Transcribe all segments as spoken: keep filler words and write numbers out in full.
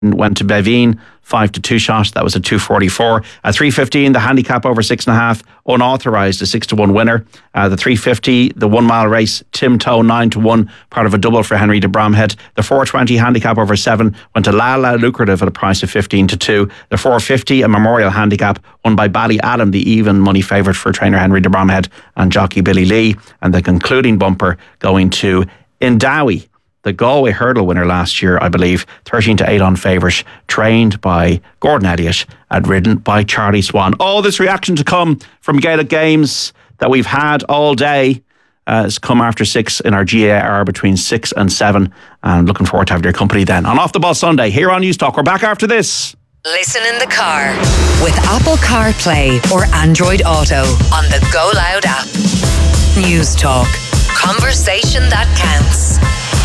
went to Bevine, five to two shot. That was a two forty-four. At three fifteen, the handicap over six and a half, unauthorised, a six to one winner. Uh, the three fifty, the one mile race, Tim Toe, nine to one, part of a double for Henry de Bromhead. The four twenty handicap over seven went to La La Lucrative at a price of fifteen to two. The four fifty, a memorial handicap, won by Bally Adam, the even money favourite for trainer Henry de Bromhead and jockey Billy Lee. And the concluding bumper going to Indawi, the Galway hurdle winner last year, I believe, thirteen to eight on favourite, trained by Gordon Elliott and ridden by Charlie Swan. All this reaction to come from Gaelic Games that we've had all day uh, has come after six in our G A R between six and seven. And looking forward to having your company then on Off the Ball Sunday here on News Talk. We're back after this. Listen in the car with Apple CarPlay or Android Auto on the Go Loud app. News Talk. Conversation that counts.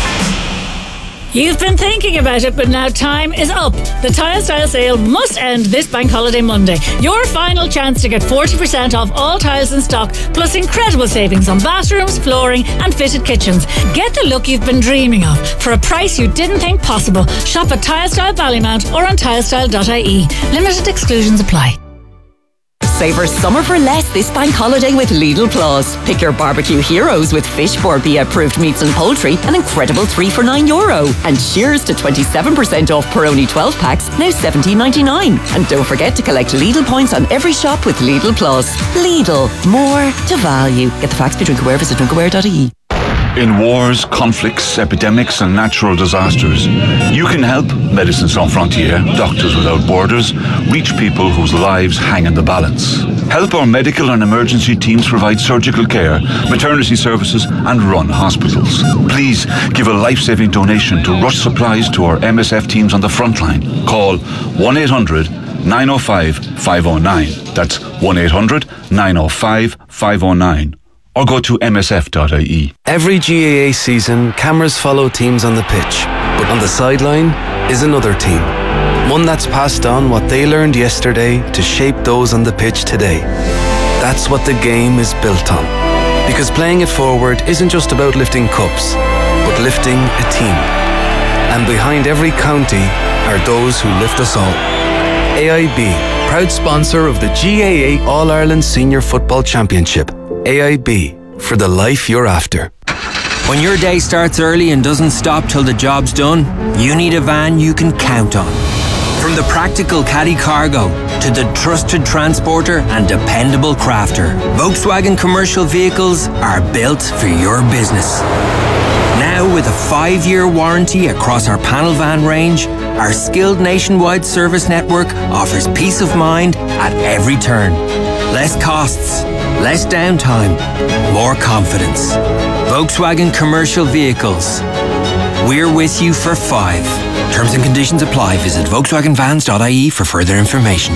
You've been thinking about it, but now time is up. The Tile Style sale must end this Bank Holiday Monday. Your final chance to get forty percent off all tiles in stock, plus incredible savings on bathrooms, flooring and fitted kitchens. Get the look you've been dreaming of for a price you didn't think possible. Shop at Tile Style Ballymount or on tilestyle dot I E. Limited exclusions apply. Savour summer for less this bank holiday with Lidl Plus. Pick your barbecue heroes with Fish four B approved meats and poultry, an incredible three for nine euro. And cheers to twenty-seven percent off Peroni twelve packs, now seventeen ninety-nine. And don't forget to collect Lidl points on every shop with Lidl Plus. Lidl, more to value. Get the facts by Drinkaware, visit drinkaware dot I E. In wars, conflicts, epidemics and natural disasters, you can help Médecins Sans Frontières, Doctors Without Borders, reach people whose lives hang in the balance. Help our medical and emergency teams provide surgical care, maternity services and run hospitals. Please give a life-saving donation to rush supplies to our M S F teams on the front line. Call one eight hundred nine oh five five oh nine. That's one eight hundred nine oh five five oh nine. Or go to m s f dot I E. Every G A A season, cameras follow teams on the pitch, but on the sideline is another team. One that's passed on what they learned yesterday to shape those on the pitch today. That's what the game is built on. Because playing it forward isn't just about lifting cups, but lifting a team. And behind every county are those who lift us all. A I B, proud sponsor of the G A A All-Ireland Senior Football Championship. A I B, for the life you're after. When your day starts early and doesn't stop till the job's done, you need a van you can count on. From the practical caddy cargo to the trusted transporter and dependable crafter, Volkswagen commercial vehicles are built for your business. Now with a five-year warranty across our panel van range, our skilled nationwide service network offers peace of mind at every turn. Less costs, less downtime, more confidence. Volkswagen Commercial Vehicles. We're with you for five. Terms and conditions apply. Visit volkswagen vans dot I E for further information.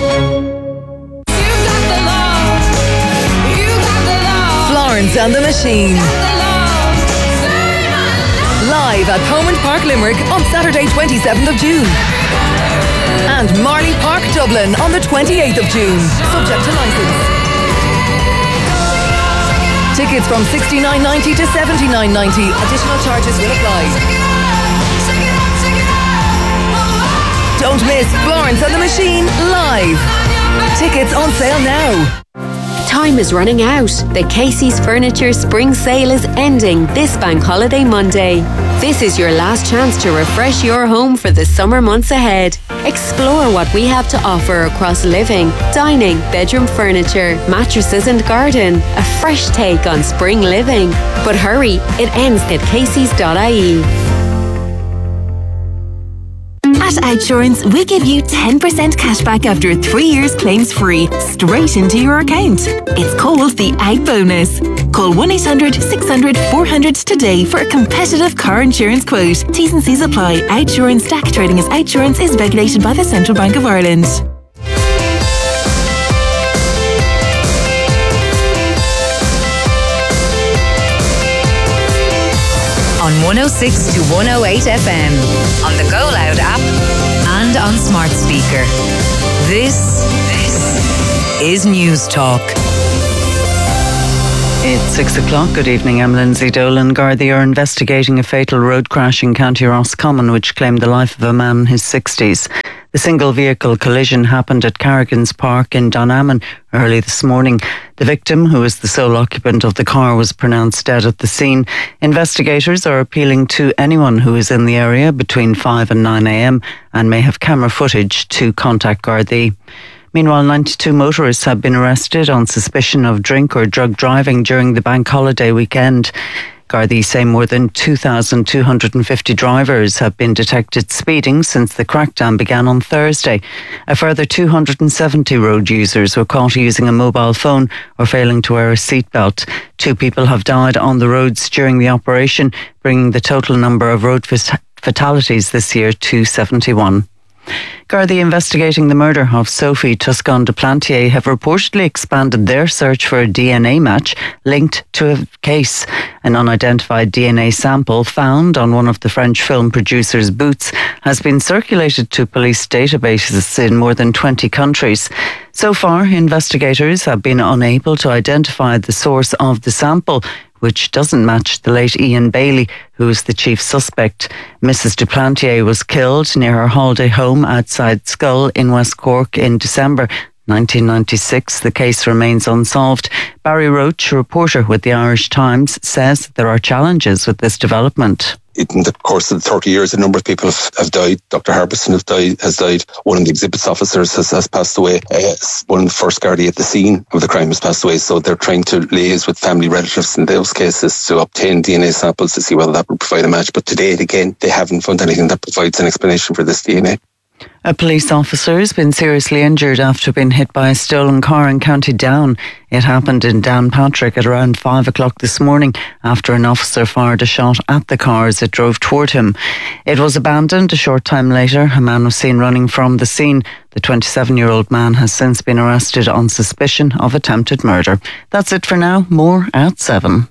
Florence and the Machine. Live at Thomond Park Limerick on Saturday twenty-seventh of June. And Marley Park Dublin on the twenty-eighth of June. Subject to licence. Tickets from sixty-nine ninety to seventy-nine ninety. Additional charges will apply. Don't miss Florence and the Machine live. Tickets on sale now. Time is running out. The Casey's Furniture Spring Sale is ending this Bank Holiday Monday. This is your last chance to refresh your home for the summer months ahead. Explore what we have to offer across living, dining, bedroom furniture, mattresses and garden. A fresh take on spring living. But hurry, it ends at caseys dot I E. At Outsurance, we give you ten percent cashback after three years claims free, straight into your account. It's called the Out Bonus. Call one eight hundred six hundred four hundred today for a competitive car insurance quote. T's and C's apply. Outsurance S A C trading as Outsurance is regulated by the Central Bank of Ireland. On one oh six to one oh eight F M, on the Go Loud app and on smart speaker. This, this is News Talk. It's six o'clock. Good evening. I'm Lindsay Dolan. Gardaí are investigating a fatal road crash in County Roscommon which claimed the life of a man in his sixties. The single vehicle collision happened at Carrigan's Park in Dunamon early this morning. The victim, who was the sole occupant of the car, was pronounced dead at the scene. Investigators are appealing to anyone who is in the area between five and nine a.m. and may have camera footage to contact Gardaí. Meanwhile, ninety-two motorists have been arrested on suspicion of drink or drug driving during the bank holiday weekend. Gardaí say more than two thousand two hundred fifty drivers have been detected speeding since the crackdown began on Thursday. A further two hundred seventy road users were caught using a mobile phone or failing to wear a seatbelt. Two people have died on the roads during the operation, bringing the total number of road fatalities this year to seventy-one. Gardaí investigating the murder of Sophie Toscan de Plantier have reportedly expanded their search for a D N A match linked to a case. An unidentified D N A sample found on one of the French film producer's boots has been circulated to police databases in more than twenty countries. So far, investigators have been unable to identify the source of the sample, which doesn't match the late Ian Bailey, who is the chief suspect. Missus Duplantier was killed near her holiday home outside Scull in West Cork in December nineteen ninety-six. The case remains unsolved. Barry Roach, a reporter with the Irish Times, says there are challenges with this development. In the course of the thirty years, a number of people have, have died. Doctor Harbison has died, has died. One of the exhibits officers has, has passed away. Uh, one of the first Gardaí at the scene of the crime has passed away. So they're trying to liaise with family relatives in those cases to obtain D N A samples to see whether that would provide a match. But to date, again, they haven't found anything that provides an explanation for this D N A. A police officer has been seriously injured after being hit by a stolen car in County Down. It happened in Downpatrick at around five o'clock this morning after an officer fired a shot at the car as it drove toward him. It was abandoned a short time later. A man was seen running from the scene. The twenty-seven-year-old man has since been arrested on suspicion of attempted murder. That's it for now. More at seven.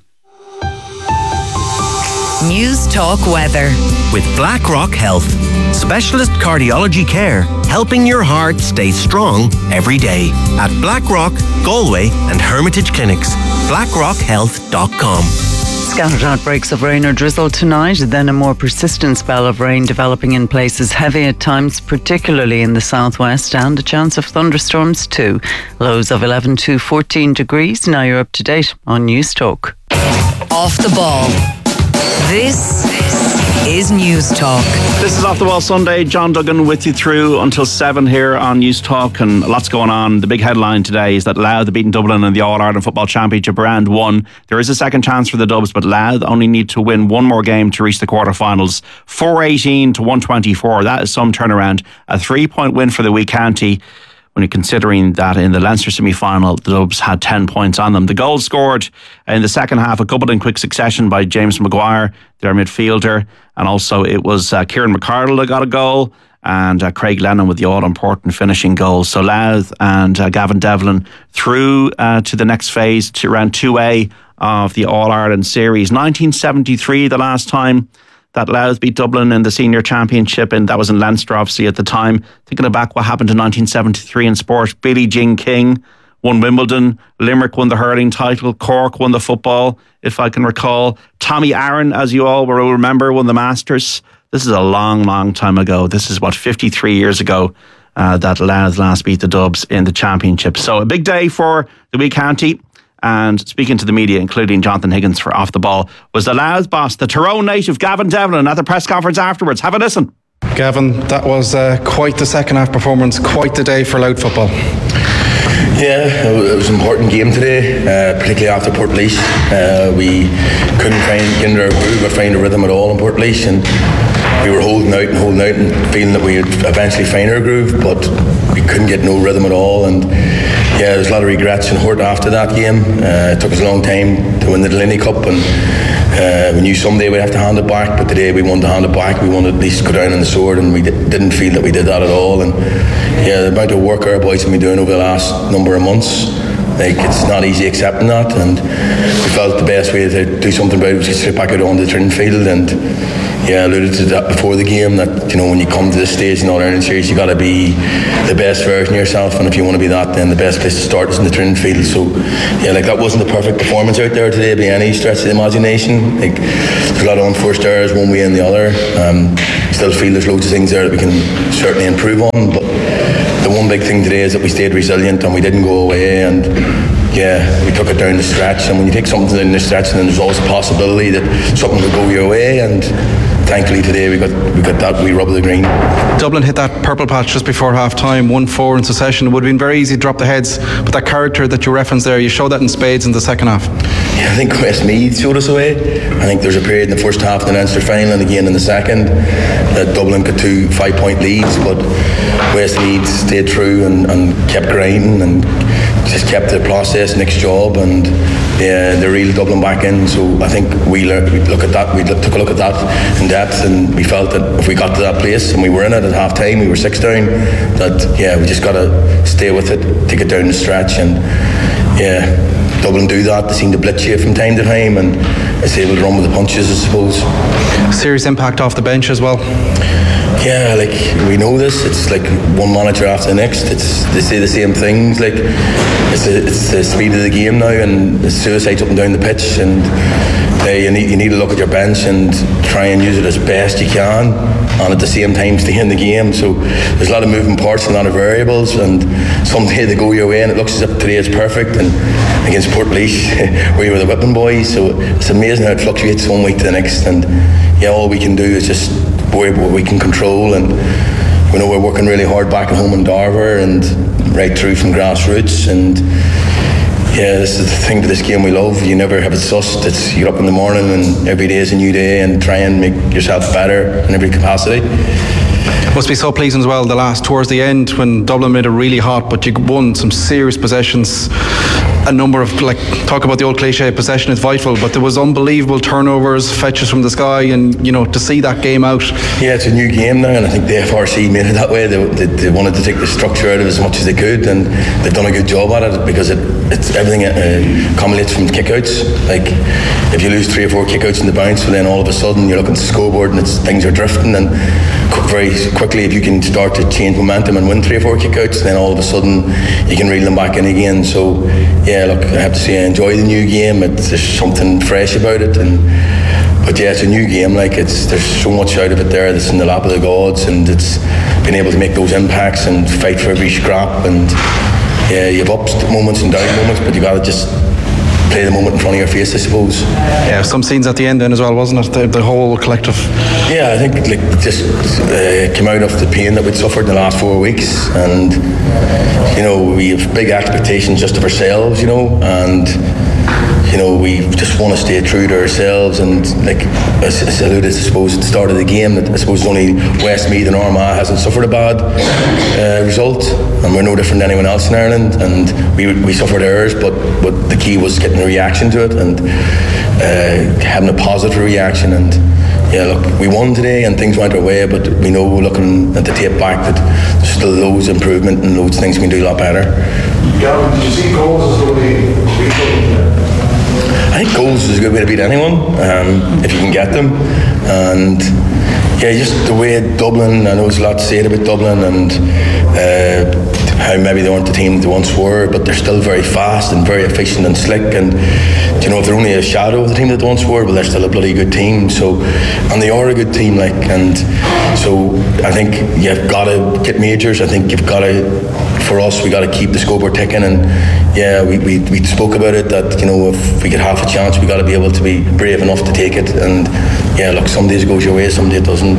News Talk Weather. With BlackRock Health. Specialist cardiology care, helping your heart stay strong every day. At BlackRock, Galway and Hermitage Clinics. blackrock health dot com. Scattered outbreaks of rain or drizzle tonight, then a more persistent spell of rain developing in places heavy at times, particularly in the southwest, and a chance of thunderstorms too. Lows of eleven to fourteen degrees. Now you're up to date on News Talk. Off the ball. This is News Talk. This is Off the Ball Sunday. John Duggan with you through until seven here on News Talk, and lots going on. The big headline today is that Louth have beaten Dublin in the All-Ireland Football Championship round one. There is a second chance for the Dubs, but Louth only need to win one more game to reach the quarterfinals. four eighteen to one twenty-four. That is some turnaround. A three-point win for the wee county, when you're considering that in the Leinster semi-final, the Dubs had ten points on them. The goals scored in the second half, a couple in quick succession by James Maguire, their midfielder, and also it was uh, Kieran McCardle that got a goal, and uh, Craig Lennon with the all-important finishing goal. So Louth and uh, Gavin Devlin through uh, to the next phase, to round two A of the All-Ireland Series. nineteen seventy-three, the last time that Louth beat Dublin in the senior championship, and that was in Leinster, obviously, at the time. Thinking back what happened in nineteen seventy-three in sport, Billie Jean King won Wimbledon, Limerick won the hurling title, Cork won the football, if I can recall. Tommy Aaron, as you all will remember, won the Masters. This is a long, long time ago. This is, what, fifty-three years ago uh, that Louth last beat the Dubs in the championship. So a big day for the wee county. And speaking to the media, including Jonathan Higgins for Off the Ball, was the Louth boss, the Tyrone native Gavin Devlin, at the press conference afterwards. Have a listen. Gavin, that was uh, quite the second half performance, quite the day for Louth football. Yeah, it was an important game today, uh, particularly after Portlaoise. Uh, we couldn't find get into our groove or find a rhythm at all in Portlaoise, and we were holding out and holding out and feeling that we would eventually find our groove, but we couldn't get no rhythm at all. And yeah, there's a lot of regrets and hurt after that game. Uh, it took us a long time to win the Delaney Cup, and uh, we knew someday we'd have to hand it back, but today we wanted to hand it back. We wanted to at least go down on the sword, and we d- didn't feel that we did that at all. And yeah, the amount of work our boys have been doing over the last number of months, like, it's not easy accepting that, and we felt the best way to do something about it was to sit back out onto the training field. And yeah, I alluded to that before the game, that, you know, when you come to this stage in All Ireland Series, you got to be the best version of yourself, and if you want to be that, then the best place to start is in the training field. So yeah, like, that wasn't the perfect performance out there today by any stretch of the imagination. Like, there's a lot of unforced errors one way and the other. Um, still feel there's loads of things there that we can certainly improve on, but the one big thing today is that we stayed resilient and we didn't go away, and yeah, we took it down the stretch. And when you take something down the stretch, then there's always a possibility that something could go your way, and thankfully today we got we got that wee rub of the green. Dublin hit that purple patch just before half time, one four in succession. It would have been very easy to drop the heads, but that character that you referenced there, you showed that in spades in the second half. Yeah, I think Westmeath showed us away. I think there's a period in the first half of the Leinster final and again in the second that Dublin got two five point leads, but Westmeath stayed true and, and kept grinding and just kept the process, next job, and yeah, they reeled Dublin back in. So I think we, learned, we look at that, we took a look at that in depth, and we felt that if we got to that place and we were in it at half time, we were six down, that yeah, we just got to stay with it, take it down the stretch, and yeah, Dublin do that. They seem to blitz you from time to time, and it's able to run with the punches, I suppose. Serious impact off the bench as well. Yeah, like, we know this. It's like one manager after the next. It's they say the same things. Like, it's the, it's the speed of the game now, and it's suicides up and down the pitch. And uh, you need you need to look at your bench and try and use it as best you can, and at the same time stay in the game. So there's a lot of moving parts and a lot of variables. And some day they go your way, and it looks as if today is perfect. And against Portlaoise, we were the whipping boys. So it's amazing how it fluctuates one week to the next. And yeah, all we can do is just what we can control, and we know we're working really hard back at home in Darver and right through from grassroots. And yeah, this is the thing with this game we love. You never have it sussed. It's you get up in the morning and every day is a new day, and try and make yourself better in every capacity. Must be so pleasing as well, the last towards the end when Dublin made it really hot, but you won some serious possessions. A number of, like, talk about the old cliche, possession is vital, but there was unbelievable turnovers, fetches from the sky, and you know, to see that game out. Yeah, it's a new game now, and I think the F R C made it that way. They, they, they wanted to take the structure out of it as much as they could, and they've done a good job at it, because it it's everything uh, accumulates from kickouts. Like, if you lose three or four kickouts in the bounce, well, then all of a sudden you're looking at the scoreboard and it's, things are drifting, and very quickly, if you can start to change momentum and win three or four kickouts, then all of a sudden you can reel them back in again. So yeah, look, I have to say I enjoy the new game. It's, there's something fresh about it, and but yeah, it's a new game. Like, it's there's so much out of it there that's in the lap of the gods, and it's being able to make those impacts and fight for every scrap. And yeah, you have ups moments and down moments, but you got to just play the moment in front of your face, I suppose. Yeah, some scenes at the end then as well, wasn't it? The, the whole collective. Yeah, I think like just uh, came out of the pain that we'd suffered in the last four weeks, and you know, we have big expectations just of ourselves, you know, and you know, we just want to stay true to ourselves. And like I alluded, I suppose, at the start of the game, that I suppose only Westmeath and Armagh hasn't suffered a bad uh, result, and we're no different than anyone else in Ireland. And we we suffered errors, but but the key was getting a reaction to it, and uh, having a positive reaction. And yeah, look, we won today and things went our way, but we know, looking at the tape back, that there's still loads of improvement and loads of things we can do a lot better. Gavin, did you see goals as though they I think goals is a good way to beat anyone, um, if you can get them. And yeah, just the way Dublin, I know there's a lot to say about Dublin, and uh, how maybe they weren't the team they once were, but they're still very fast and very efficient and slick. And you know, if they're only a shadow of the team that they once were, but they're still a bloody good team. So, and they are a good team, like, and so I think you've got to get majors. I think you've got to, for us, we got to keep the scoreboard ticking. And yeah, we, we, we spoke about it, that, you know, if we get half a chance, we got to be able to be brave enough to take it. And yeah, look, some days it goes your way, some days it doesn't.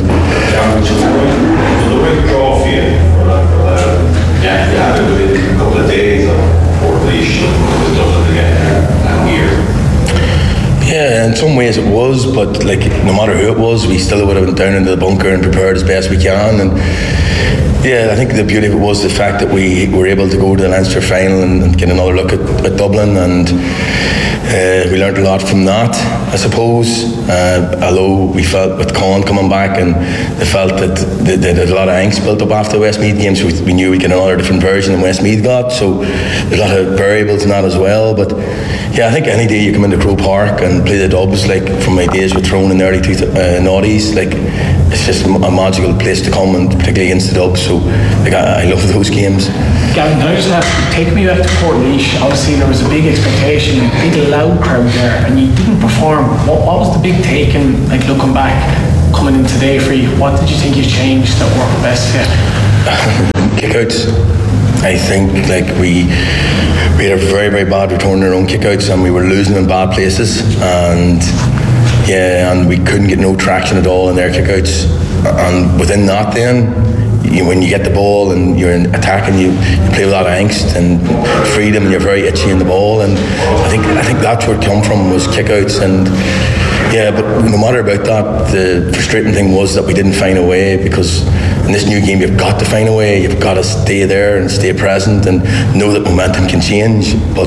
Yeah, you had to do a couple of days of Portlaoise with Dublin again and here. Yeah, in some ways it was, but like, no matter who it was, we still would have went down into the bunker and prepared as best we can. And yeah, I think the beauty of it was the fact that we were able to go to the Leinster final and, and get another look at, at Dublin. And Uh, we learned a lot from that, I suppose. Uh, although we felt with Con coming back, and they felt that they, they had a lot of angst built up after the Westmeath game, so we, we knew we'd get another different version than Westmeath got. So there's a lot of variables in that as well. But yeah, I think any day you come into Croke Park and play the Dubs, like from my days with Tyrone in the early two, uh, noughties, like it's just a magical place to come, and particularly against the Dubs. So like I, I love those games. Gavin, can I just ask, take me back to Portlaoise. Obviously there was a big expectation, a big loud crowd there, and you didn't perform. What, what was the big take, and like looking back, coming in today for you, what did you think you changed that worked best for you? Kickouts. I think like we we had a very very bad return in our own kickouts, and we were losing in bad places, and yeah, and we couldn't get no traction at all in their kickouts. And within that, then you, when you get the ball and you're attacking, you, you play with a lot of angst and freedom, and you're very itchy in the ball. And I think I think that's where it come from, was kickouts. And yeah, but no matter about that, the frustrating thing was that we didn't find a way, because in this new game you've got to find a way. You've got to stay there and stay present and know that momentum can change. But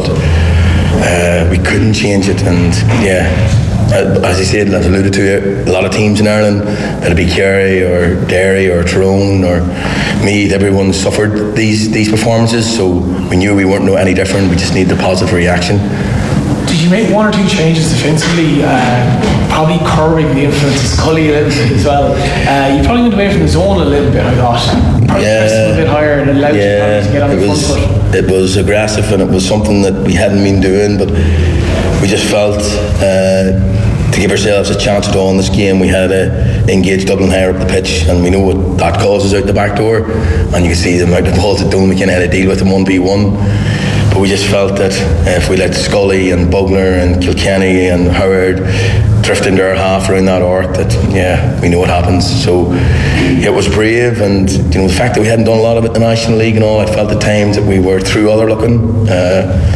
uh, we couldn't change it, and yeah. Uh, as I said, as I alluded to, a lot of teams in Ireland, that'd be Kerry or Derry or Tyrone or Meath, everyone suffered these these performances, so we knew we weren't no any different. We just needed a positive reaction. Did you make one or two changes defensively, uh, probably curbing the influence of Scully a little bit as well? Uh, you probably went away from the zone a little bit, I thought. Probably yeah, pressed a bit higher and allowed yeah, you to get on it the was, front foot. It was aggressive, and it was something that we hadn't been doing, but we just felt uh, to give ourselves a chance at all in this game, we had to engage Dublin higher up the pitch, and we know what that causes out the back door, and you can see the amount of balls that Dublin McKenna had to deal with in one v one. But we just felt that uh, if we let Scully and Bugler and Kilkenny and Howard drift into our half around that arc, that yeah, we know what happens. So yeah, it was brave, and you know the fact that we hadn't done a lot of it in the National League and all, I felt at times that we were through other looking. Uh,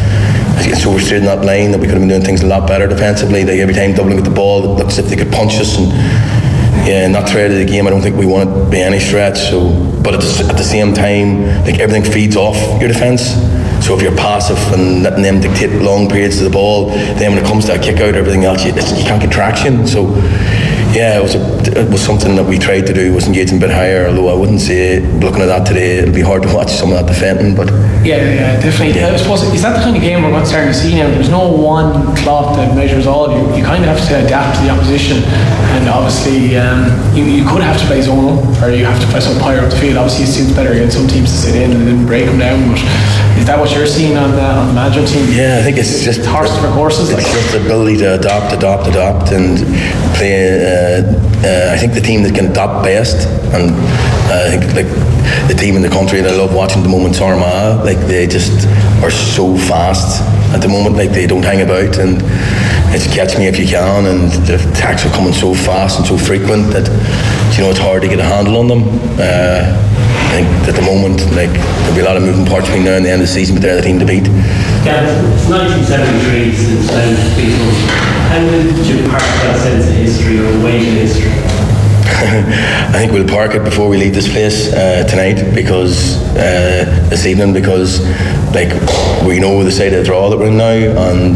So we're straight in that line that we could have been doing things a lot better defensively. Like every time Dublin got the ball, it looked as if they could punch us, and yeah, in that thread of the game, I don't think we wanted to be any stretch. So, but at the, at the same time, like everything feeds off your defence. So if you're passive and letting them dictate long periods of the ball, then when it comes to a kick out, everything else, you, you can't get traction. So yeah, it was a, it was something that we tried to do, was engaging a bit higher, although I wouldn't say, looking at that today, it'll be hard to watch some of that defending, but yeah, yeah, definitely. Yeah. I suppose, is that the kind of game we're starting to see now? There's no one cloth that measures all. You, you kind of have to adapt to the opposition, and obviously um, you, you could have to play zonal, or you have to play some higher up the field. Obviously it seems better against some teams to sit in and then break them down, but is that what you're seeing on the, on the management team? Yeah, I think it's just horses for courses. It's like. just the ability to adopt, adopt, adopt, and play. Uh, uh, I think the team that can adopt best, and uh, I think like the team in the country, and I love watching the moment Armagh, like they just are so fast at the moment. Like they don't hang about, and it's catch me if you can, and the attacks are coming so fast and so frequent that you know it's hard to get a handle on them. Uh, I think at the moment, like there'll be a lot of moving parts between now and the end of the season, but they're the team to beat. Yeah, it's nineteen seventy-three since then. How did you park that sense of history or weight of history? I think we'll park it before we leave this place uh, tonight, because uh, this evening, because like we know the side of the draw that we're in now, and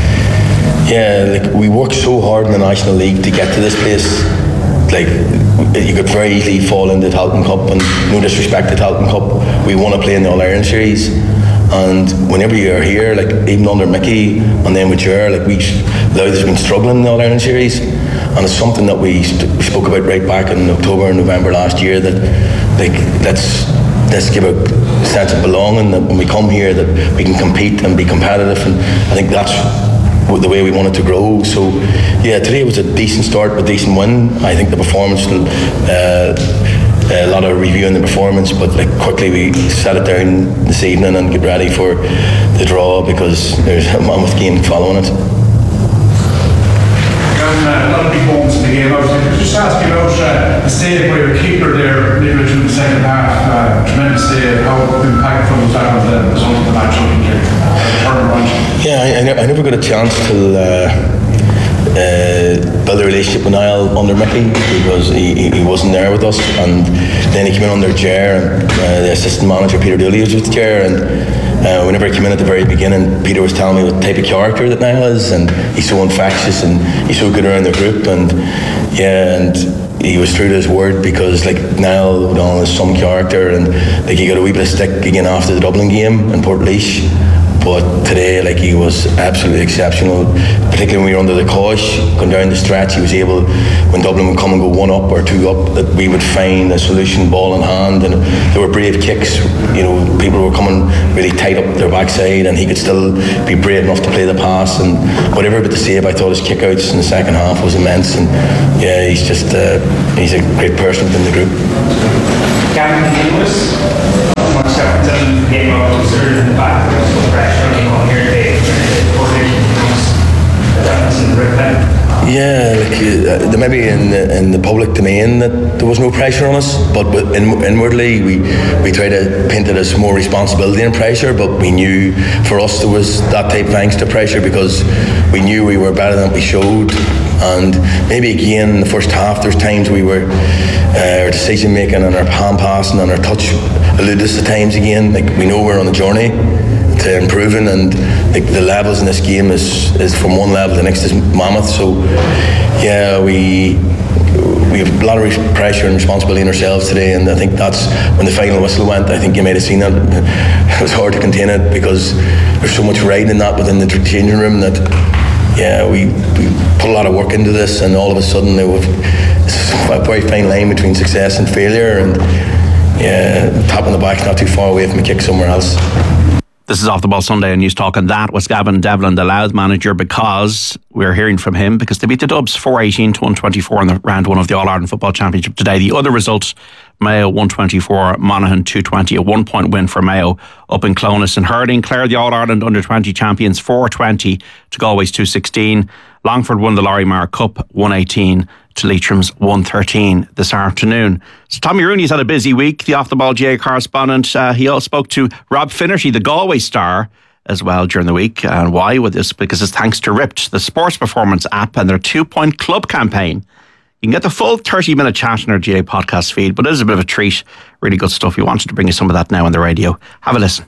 yeah, like we worked so hard in the National League to get to this place. Like you could very easily fall into the Halton Cup, and no disrespect to the Halton Cup, we want to play in the All-Ireland series, and whenever you're here, like even under Mickey and then with Ger, like we Louth has been struggling in the All-Ireland series, and it's something that we, st- we spoke about right back in October and November last year, that like let's let's give a sense of belonging, that when we come here that we can compete and be competitive, and I think that's the way we wanted to grow. So yeah, today was a decent start, a decent win. I think the performance, uh, a lot of reviewing the performance, but like quickly we set it down this evening and get ready for the draw, because there's a mammoth game following it. And, uh, a lot of big moments in the game. I was like, just ask you about uh, the save by your keeper there midway through the second half. Uh, tremendous save. How impactful was that on the result of the match? Yeah, I, I, ne- I never got a chance to uh, uh, build a relationship with Niall under Mickey, because he, he, he wasn't there with us, and then he came in under Ger, and uh, the assistant manager Peter Dooley was with Ger, and Uh, whenever I came in at the very beginning, Peter was telling me what type of character that Niall is, and he's so infectious and he's so good around the group, and yeah, and he was true to his word, because like Niall O'Donnell is some character, and like he got a wee bit of stick again after the Dublin game in Portlaoise. But today, like, he was absolutely exceptional, particularly when we were under the cosh, going down the stretch. He was able, when Dublin would come and go one up or two up, that we would find a solution, ball in hand, and there were brave kicks. You know, people were coming really tight up their backside, and he could still be brave enough to play the pass, and whatever but the save. I thought his kickouts in the second half was immense, and yeah, he's just uh, he's a great person within the group. Gavin Lewis, much different than the game of observed in the back. There was no pressure on him here today. Yeah, like uh, there maybe in the, in the public domain that there was no pressure on us, but in, inwardly we we tried to paint it as more responsibility and pressure. But we knew for us there was that type of angst of pressure, because we knew we were better than we showed. And maybe again in the first half, there's times we were uh, our decision making and our hand passing and our touch eluded us at times again. Like, we know we're on a journey to improving, and like the levels in this game is is from one level to the next is mammoth. So yeah, we we have a lot of pressure and responsibility in ourselves today, and I think that's when the final whistle went. I think you might have seen it. It was hard to contain it, because there's so much riding in that within the changing room that yeah, we, we put a lot of work into this, and all of a sudden there was a very fine line between success and failure, and yeah, tap on the back's not too far away from a kick somewhere else. This is Off the Ball Sunday on News Talk, and that was Gavin Devlin, the Louth manager, because we're hearing from him because they beat the Dubs four eighteen to one twenty-four in the round one of the All-Ireland Football Championship today. The other results, Mayo one twenty-four, Monaghan two twenty, a one-point win for Mayo up in Clones. And hurling, Clare, the All-Ireland under twenty champions, four twenty to Galway's two sixteen. Longford won the Lorimar Cup one eighteen to Leitrim's one thirteen this afternoon. So Tommy Rooney's had a busy week, the Off the Ball G A correspondent. Uh, he also spoke to Rob Finnerty, the Galway star, as well during the week. And why with this? Because it's thanks to Ripped, the sports performance app, and their two-point club campaign. You can get the full thirty-minute chat in our G A podcast feed, but it is a bit of a treat. Really good stuff. We wanted to bring you some of that now on the radio. Have a listen.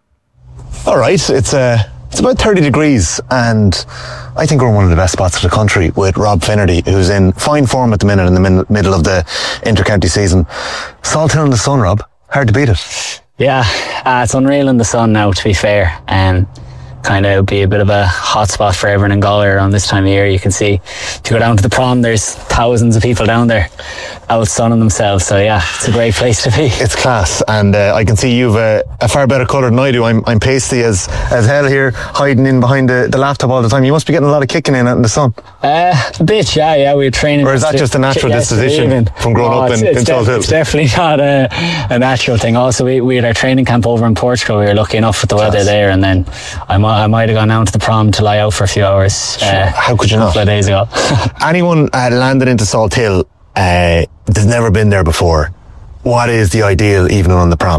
All right, it's uh, it's about thirty degrees, and I think we're in one of the best spots of the country with Rob Finnerty, who's in fine form at the minute in the min- middle of the inter-county season. Salthill in the sun, Rob. Hard to beat it. Yeah, uh, it's unreal in the sun now, to be fair. And kind of be a bit of a hot spot for everyone in Galway around this time of year. You can see, to go down to the prom, there's thousands of people down there out sunning themselves. So yeah, it's a great place to be. It's class, and uh, I can see you've a, a far better colour than I do. I'm I'm pasty as as hell here, hiding in behind the, the laptop all the time. You must be getting a lot of kicking in out in the sun. Uh, a bit, yeah, yeah. We're training. Or is that just a natural disposition from growing no, up it's, in, it's in def- Salthill? It's definitely not a, a natural thing. Also, we, we had our training camp over in Portugal. We were lucky enough with the weather there, and then I might I might have gone down to the prom to lie out for a few hours. Sure. Uh, How could you not? A couple of days ago. Anyone uh, landed into Salthill uh, that's never been there before, what is the ideal evening on the prom?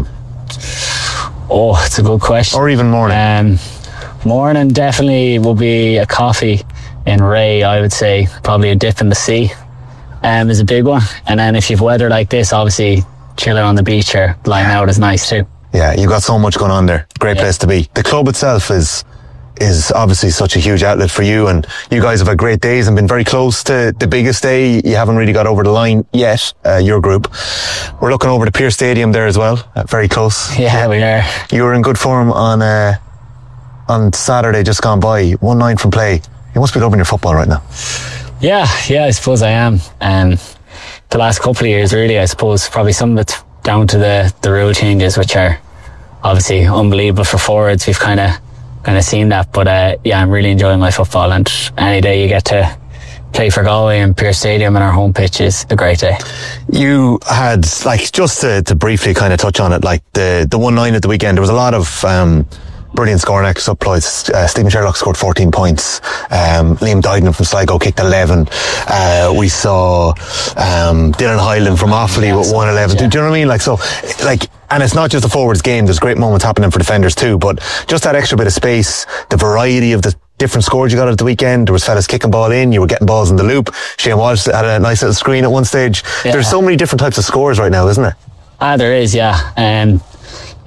Oh, it's a good question. Or even morning? Um, morning definitely will be a coffee in Ray, I would say. Probably a dip in the sea um, is a big one. And then if you've weather like this, obviously chilling on the beach or lying out is nice too. Yeah, you've got so much going on there. Great yeah. place to be. The club itself is is obviously such a huge outlet for you, and you guys have had great days and been very close to the biggest day. You haven't really got over the line yet, uh, your group. We're looking over the Pearse Stadium there as well, uh, very close. Yeah, we are. You were in good form on uh, on Saturday just gone by, one nine from play. You must be loving your football right now. Yeah, yeah, I suppose I am. Um, the last couple of years really, I suppose probably some of it's down to the, the rule changes, which are obviously unbelievable for forwards. We've kind of kind of seen that, but uh, yeah, I'm really enjoying my football, and any day you get to play for Galway and Pearse Stadium and our home pitch is a great day. You had, like, just to, to briefly kind of touch on it, like the the one nine at the weekend, there was a lot of um, brilliant scoring exploits. Uh, Stephen Sherlock scored fourteen points. Um, Liam Duggan from Sligo kicked eleven. Uh, we saw um, Dylan Hyland from Offaly with one eleven. Yeah. Do, do you know what I mean? Like, so, like, and it's not just a forwards game. There's great moments happening for defenders too, but just that extra bit of space, the variety of the different scores you got at the weekend. There was fellas kicking ball in, you were getting balls in the loop. Shane Walsh had a nice little screen at one stage. Yeah. There's so many different types of scores right now, isn't there? Ah, there is, yeah. Um,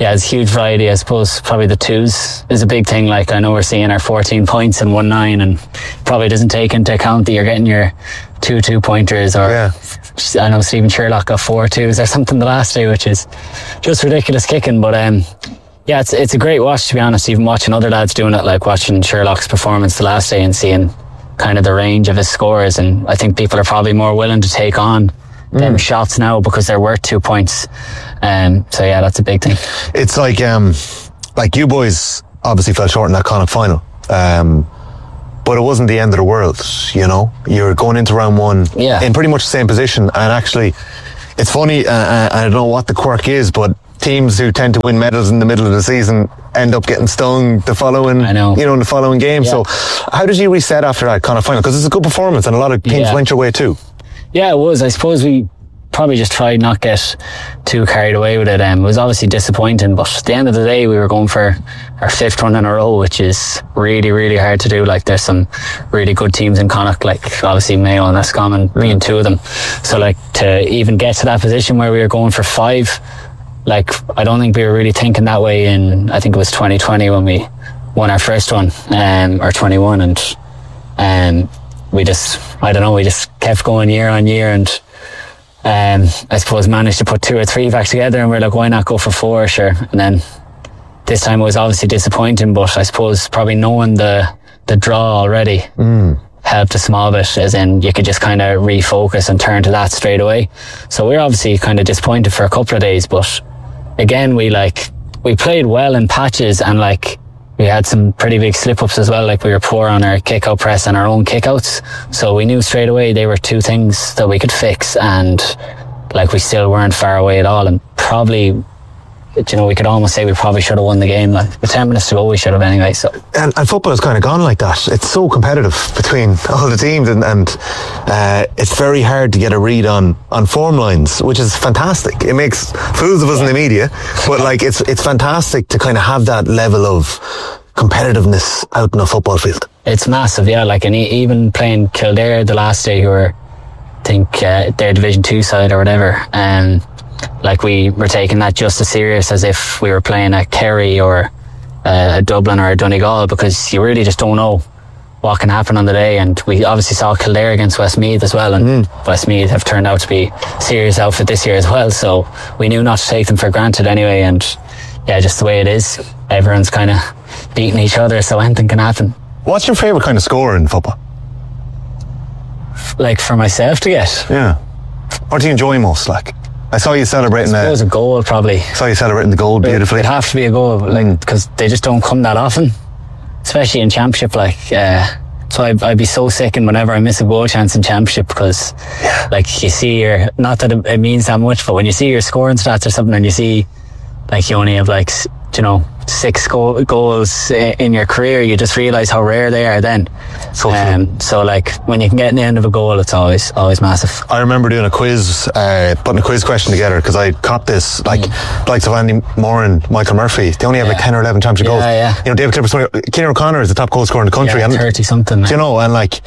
yeah, it's a huge variety. I suppose probably the twos is a big thing. Like I know we're seeing our fourteen points and one nine, and probably doesn't take into account that you're getting your two two pointers, or yeah. I know Stephen Sherlock got four twos or something the last day, which is just ridiculous kicking. But um, yeah, it's it's a great watch, to be honest. Even watching other lads doing it, like watching Sherlock's performance the last day and seeing kind of the range of his scores, and I think people are probably more willing to take on them mm. shots now because they're worth two points. Um, so yeah, that's a big thing. It's like um, like you boys obviously fell short in that Connacht final, um, but it wasn't the end of the world. You know, you're going into round one yeah. in pretty much the same position, and actually, it's funny. Uh, I don't know what the quirk is, but teams who tend to win medals in the middle of the season end up getting stung the following, I know. you know, in the following game. Yeah. So, how did you reset after that Connacht final? Because it's a good performance, and a lot of teams yeah. went your way too. Yeah, it was. I suppose we probably just tried not get too carried away with it. Um, it was obviously disappointing, but at the end of the day, we were going for our fifth one in a row, which is really, really hard to do. Like, there's some really good teams in Connacht, like obviously Mayo and Roscommon being two of them. So, like, to even get to that position where we were going for five, like, I don't think we were really thinking that way in, I think it was twenty twenty when we won our first one, um, or twenty-one, and um, we just, I don't know, we just kept going year on year, and um, I suppose managed to put two or three back together, and we're like, why not go for four, sure. And then this time it was obviously disappointing, but I suppose probably knowing the the draw already mm. helped a small bit, as in you could just kind of refocus and turn to that straight away. So we were obviously kind of disappointed for a couple of days, but again, we like we played well in patches, and like we had some pretty big slip-ups as well. Like we were poor on our kick-out press and our own kick-outs, so we knew straight away they were two things that we could fix, and like we still weren't far away at all, and probably, you know, we could almost say we probably should have won the game. Like with ten minutes to go, we should have anyway. So and, and football has kind of gone like that. It's so competitive between all the teams, and, and uh, it's very hard to get a read on on form lines, which is fantastic. It makes fools of us yeah. in the media, but like it's it's fantastic to kind of have that level of competitiveness out in a football field. It's massive, yeah. Like, and even playing Kildare the last day, who were, I think, uh, their Division Two side or whatever, and like we were taking that just as serious as if we were playing a Kerry or uh, a Dublin or a Donegal, because you really just don't know what can happen on the day. And we obviously saw Kildare against Westmeath as well, and mm. Westmeath have turned out to be a serious outfit this year as well, so we knew not to take them for granted anyway. And yeah, just the way it is, everyone's kind of beating each other, so anything can happen. What's your favourite kind of score in football? Like for myself to get? Yeah. What do you enjoy most? Like, I saw you celebrating. I suppose a, a goal probably. I saw you celebrating the goal beautifully. It'd have to be a goal, like, because they just don't come that often, especially in Championship. Like, uh, so I'd, I'd be so sickened whenever I miss a goal chance in Championship, because, yeah. like, you see your, not that it, it means that much, but when you see your scoring stats or something, and you see, like, you only have like, you know, six go- goals in your career, you just realise how rare they are then. So, um, so like when you can get in the end of a goal, it's always always massive. I remember doing a quiz, uh, putting a quiz question together, because I caught this, like, mm. likes of Andy Moore and Michael Murphy, they only have yeah. like ten or eleven championship yeah, goals. Yeah. You know, David Clifford, Kieran O'Connor is the top goal scorer in the country. Yeah, and thirty something. Do you know, and like,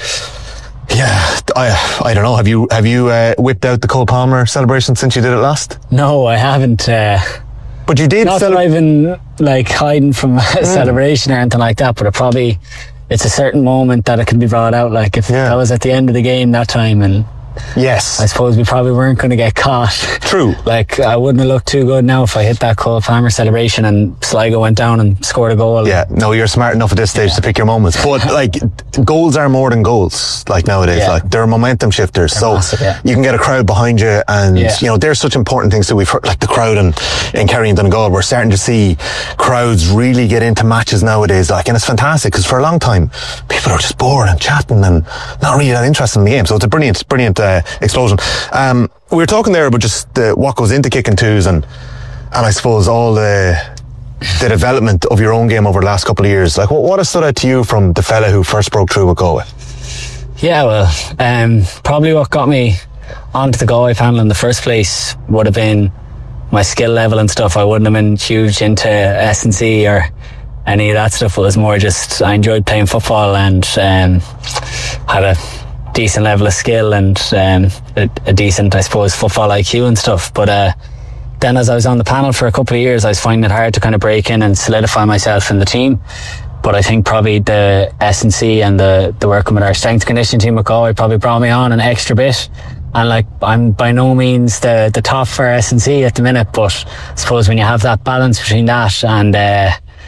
yeah, I I don't know. Have you have you uh, whipped out the Cole Palmer celebration since you did it last? No, I haven't. Uh, But you did. Not cele- that I've been like hiding from a mm. celebration or anything like that, but it probably, it's a certain moment that it can be brought out. Like if yeah. that was at the end of the game that time, and yes, I suppose we probably weren't going to get caught. True. Like I wouldn't have looked too good now if I hit that Cole Palmer celebration and Sligo went down and scored a goal. Yeah, no, you're smart enough at this stage yeah. to pick your moments. But like, goals are more than goals. Like nowadays, yeah. like they're momentum shifters. They're so massive, yeah. you can get a crowd behind you, and yeah. you know there's such important things that we've heard, like the crowd and in Kerry and Donegal. We're starting to see crowds really get into matches nowadays. Like, and it's fantastic, because for a long time people are just bored and chatting and not really that interested in the game. So it's a brilliant, brilliant uh, explosion. Um, we were talking there about just uh, what goes into kicking twos, and and I suppose all the the development of your own game over the last couple of years. Like, what, what has stood out to you from the fella who first broke through with Galway? Yeah, well, um, probably what got me onto the Galway panel in the first place would have been my skill level and stuff. I wouldn't have been huge into S and C or any of that stuff. It was more just I enjoyed playing football and um, had a decent level of skill and um, a, a decent, I suppose, football I Q and stuff. But uh, then as I was on the panel for a couple of years, I was finding it hard to kind of break in and solidify myself in the team. But I think probably the S and C and the, the working with our strength conditioning team at Galway probably brought me on an extra bit. And like, I'm by no means the, the top for S and C at the minute, but I suppose when you have that balance between that and uh,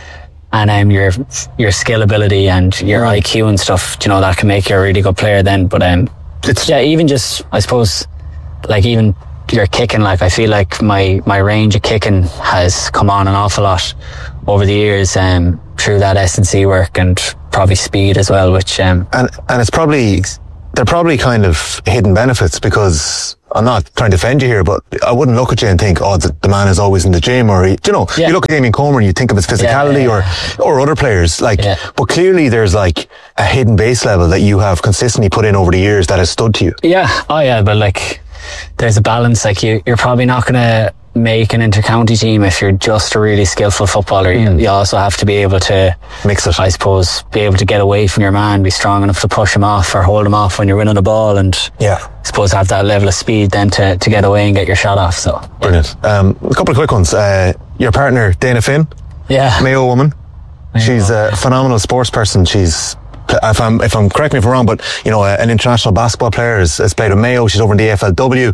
and um, your your skill ability and your I Q and stuff, you know, that can make you a really good player then. But um, it's, yeah, even just, I suppose, like even your kicking, like I feel like my, my range of kicking has come on an awful lot over the years um, through that S and C work, and probably speed as well, which um, and and it's probably they're probably kind of hidden benefits, because I'm not trying to offend you here, but I wouldn't look at you and think, oh, the, the man is always in the gym, or he, you know, yeah. you look at Damien Comer and you think of his physicality, yeah, yeah, yeah. or or other players, like, yeah. but clearly there's like a hidden base level that you have consistently put in over the years that has stood to you. Yeah, oh yeah, but like there's a balance. Like you, you're probably not going to make an inter-county team if you're just a really skillful footballer. Mm. You, you also have to be able to mix it, I suppose, be able to get away from your man, be strong enough to push him off or hold him off when you're winning the ball, and yeah, I suppose have that level of speed then to, to get away and get your shot off. So brilliant. Um, a couple of quick ones. Uh, your partner Dana Finn, yeah, Mayo woman. Mayo. She's a phenomenal sports person. She's, if I'm if I'm correct me if I'm wrong, but you know, an international basketball player, has, has played with Mayo. She's over in the A F L W.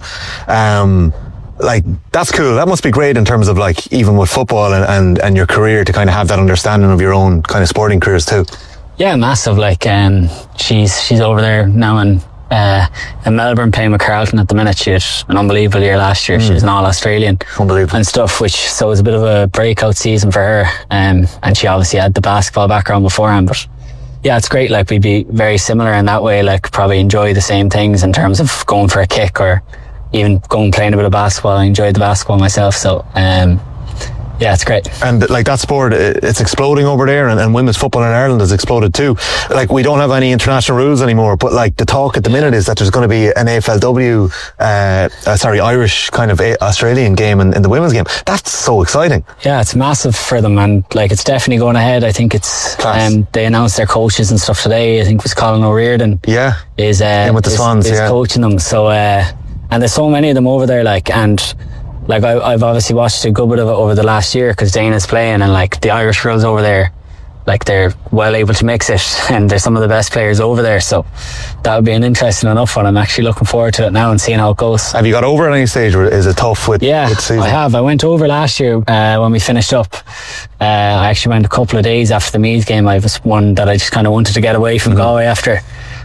Um, like, that's cool. That must be great in terms of like, even with football and, and, and your career, to kind of have that understanding of your own kind of sporting careers too. Yeah, massive. Like, um, she's she's over there now in uh, in Melbourne playing with Carlton at the minute. She had an unbelievable year last year. Mm. She was an All-Australian, unbelievable, and stuff. Which so it was a bit of a breakout season for her. Um, and she obviously had the basketball background beforehand, but. Yeah, it's great. Like, we'd be very similar in that way. Like, probably enjoy the same things in terms of going for a kick, or even going playing a bit of basketball. I enjoyed the basketball myself, so um, yeah, it's great. And like that sport, it's exploding over there, and, and women's football in Ireland has exploded too. Like, we don't have any international rules anymore, but like the talk at the minute is that there's going to be an A F L W, uh, uh, sorry, Irish kind of a- Australian game in, in the women's game. That's so exciting. Yeah, it's massive for them, and like it's definitely going ahead. I think it's um, they announced their coaches and stuff today. I think it was Colin O'Riordan. Yeah, is uh, yeah, with the is, Swans, is yeah, coaching them. So uh, and there's so many of them over there, like, and like I, I've obviously watched a good bit of it over the last year because Dana's playing, and like the Irish girls over there, like they're well able to mix it, and they're some of the best players over there. So that would be an interesting enough one. I'm actually looking forward to it now and seeing how it goes. Have you got over at any stage, or is it tough with? Yeah, with season? I have. I went over last year uh, when we finished up. Uh, I actually went a couple of days after the Meath game. I was one that I just kind of wanted to get away from mm-hmm. Galway after.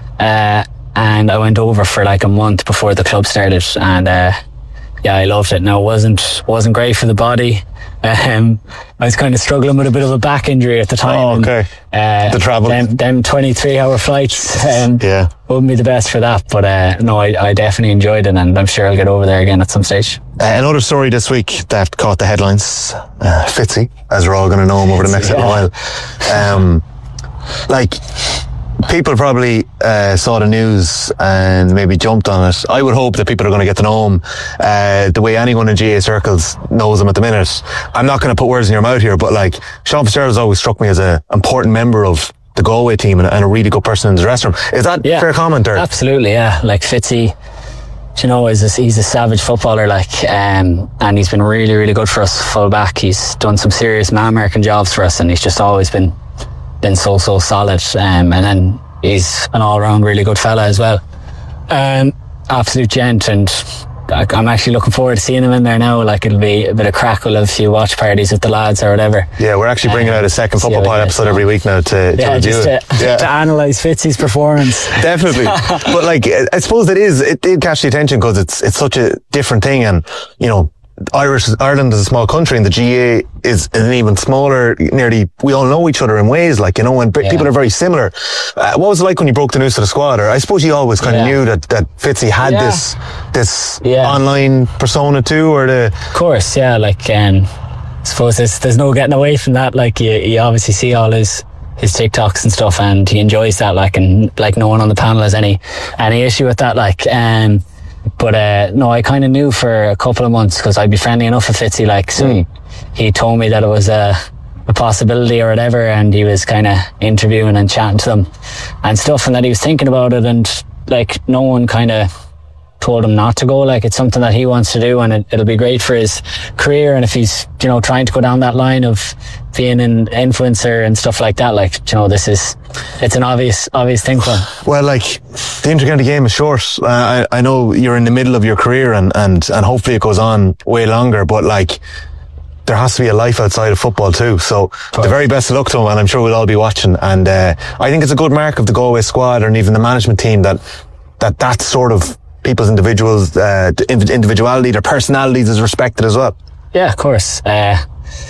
Uh, and I went over for like a month before the club started, and uh, yeah, I loved it. Now, it wasn't wasn't great for the body. Um, I was kind of struggling with a bit of a back injury at the time. Oh, okay. And, uh, the travel. Them, them twenty-three hour flights um, yeah. wouldn't be the best for that. But uh, no, I, I definitely enjoyed it, and I'm sure I'll get over there again at some stage. Uh, another story this week that caught the headlines, uh, Fitzy, as we're all going to know him over the next yeah. little while. Um, like... People probably uh, saw the news and maybe jumped on it. I would hope that people are going to get to know him uh, the way anyone in G A A circles knows him at the minute. I'm not going to put words in your mouth here, but like, Sean Fitzgerald has always struck me as an important member of the Galway team and, and a really good person in the dressing room. Is that yeah, fair comment? Or? Absolutely, yeah. Like Fitzy, you know, is a, he's a savage footballer, like, um, and he's been really, really good for us full back. He's done some serious man-marking jobs for us, and he's just always been been so so solid, um, and then he's an all-round really good fella as well. Um, absolute gent, and I'm actually looking forward to seeing him in there now. Like, it'll be a bit of crack. We'll have a few watch parties with the lads or whatever. Yeah, we're actually bringing um, out a second Football Pod episode every week now to, to yeah, review just it. To, yeah. to analyse Fitzy's performance. Definitely. But like, I suppose it is, it did catch the attention because it's it's such a different thing, and you know, Irish Ireland is a small country, and the G A A is an even smaller. Nearly, we all know each other in ways, like, you know, and yeah. people are very similar. Uh, what was it like when you broke the news to the squad? Or I suppose you always kind of yeah. knew that that Fitzy had yeah. this this yeah. online persona too, or the. Of course, yeah. Like, um, I suppose there's there's no getting away from that. Like, you you obviously see all his his TikToks and stuff, and he enjoys that. Like, and like, no one on the panel has any any issue with that. Like, um. But uh, no, I kind of knew for a couple of months because I'd be friendly enough with Fitzy, like, so mm. he, he told me that it was a, a possibility or whatever, and he was kind of interviewing and chatting to them and stuff, and that he was thinking about it, and like, no one kind of told him not to go. Like, it's something that he wants to do, and it, it'll be great for his career. And if he's, you know, trying to go down that line of being an influencer and stuff like that, like, you know, this is, it's an obvious obvious thing for him. Well, like, the intercounty game is short. Uh, I, I know you're in the middle of your career, and, and, and hopefully it goes on way longer, but like, there has to be a life outside of football too. So the very best of luck to him, and I'm sure we'll all be watching. And uh, I think it's a good mark of the Galway squad and even the management team that that, that sort of people's individuals, uh, individuality, their personalities is respected as well. Yeah, of course. Uh,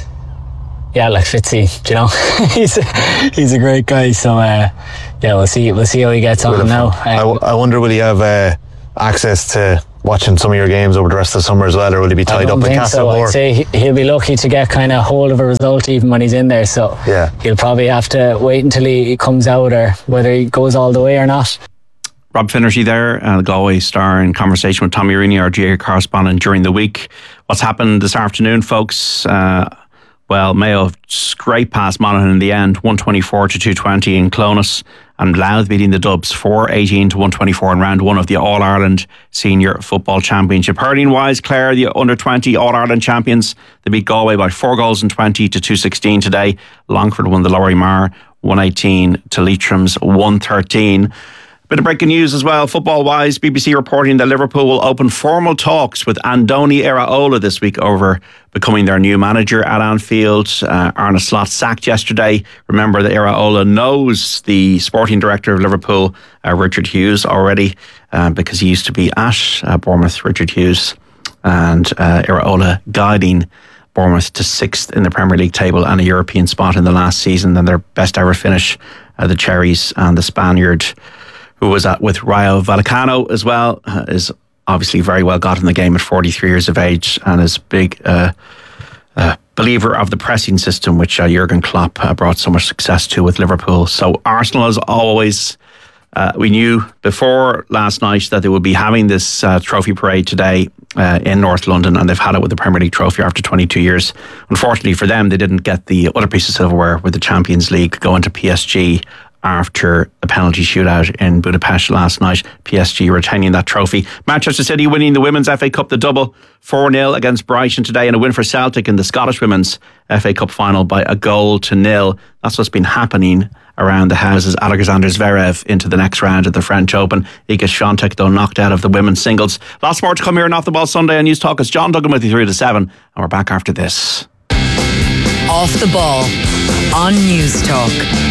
yeah, like Fitzy, you know, he's a, he's a great guy. So uh, yeah, we'll see. We'll see how he gets on now. Um, I, I wonder, will he have uh, access to watching some of your games over the rest of the summer as well, or will he be tied up in Castlemore? So. I'd say he'll be lucky to get kind of hold of a result even when he's in there. So yeah, he'll probably have to wait until he comes out, or whether he goes all the way or not. Rob Finnerty there, uh, the Galway Star, in conversation with Tommy Rooney, our G A A correspondent during the week. What's happened this afternoon, folks? Uh, well, Mayo have scraped past Monaghan in the end, one twenty-four to two twenty in Clonus, and Louth beating the Dubs four eighteen to one twenty-four in round one of the All-Ireland Senior Football Championship. Hurling-wise, Clare, the under twenty All-Ireland champions, they beat Galway by four goals and twenty to two sixteen today. Longford won the Lower Mar one eighteen to Leitrim's one thirteen. Bit of breaking news as well, football-wise. B B C reporting that Liverpool will open formal talks with Andoni Iraola this week over becoming their new manager at Anfield. Uh, Arne Slot sacked yesterday. Remember that Iraola knows the sporting director of Liverpool, uh, Richard Hughes, already, uh, because he used to be at uh, Bournemouth, Richard Hughes. And uh, Iraola guiding Bournemouth to sixth in the Premier League table and a European spot in the last season, and their best ever finish, uh, the Cherries and the Spaniard, who was at with Rayo Vallecano as well, uh, is obviously very well got in the game at forty-three years of age, and is a big uh, uh, believer of the pressing system, which uh, Jurgen Klopp uh, brought so much success to with Liverpool. So Arsenal, as always, uh, we knew before last night that they would be having this uh, trophy parade today uh, in North London, and they've had it with the Premier League trophy after twenty-two years. Unfortunately for them, they didn't get the other piece of silverware with the Champions League going to P S G after a penalty shootout in Budapest last night. P S G retaining that trophy. Manchester City winning the Women's F A Cup, the double, four nil against Brighton today, and a win for Celtic in the Scottish Women's F A Cup final by a goal to nil. That's what's been happening around the houses. Alexander Zverev into the next round at the French Open. Iga Swiatek, though, knocked out of the women's singles. Lots more to come here on Off the Ball Sunday on News Talk. It's John Duggan with you through to seven, and we're back after this. Off the Ball on News Talk.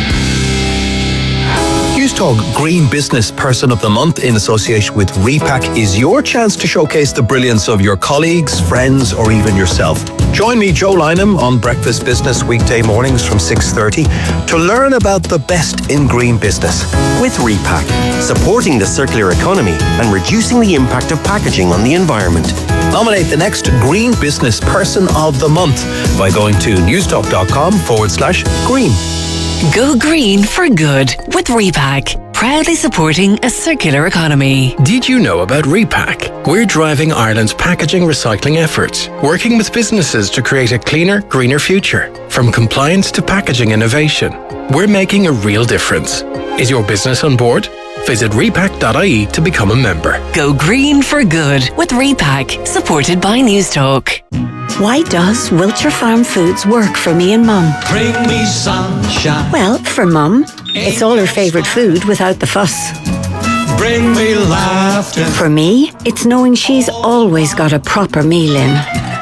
News Talk Green Business Person of the Month in association with Repack is your chance to showcase the brilliance of your colleagues, friends, or even yourself. Join me, Joe Lynham, on Breakfast Business weekday mornings from six thirty to learn about the best in green business. With Repack, supporting the circular economy and reducing the impact of packaging on the environment. Nominate the next Green Business Person of the Month by going to newstalk.com forward slash green. Go green for good with Repack. Proudly supporting a circular economy. Did you know about Repack? We're driving Ireland's packaging recycling efforts, working with businesses to create a cleaner, greener future. From compliance to packaging innovation, we're making a real difference. Is your business on board? Visit repack dot I E to become a member. Go green for good with Repack, supported by News Talk. Why does Wiltshire Farm Foods work for me and Mum? Bring me sunshine. Well, for Mum, it's all her favourite food without the fuss. Bring me laughter. For me, it's knowing she's always got a proper meal in.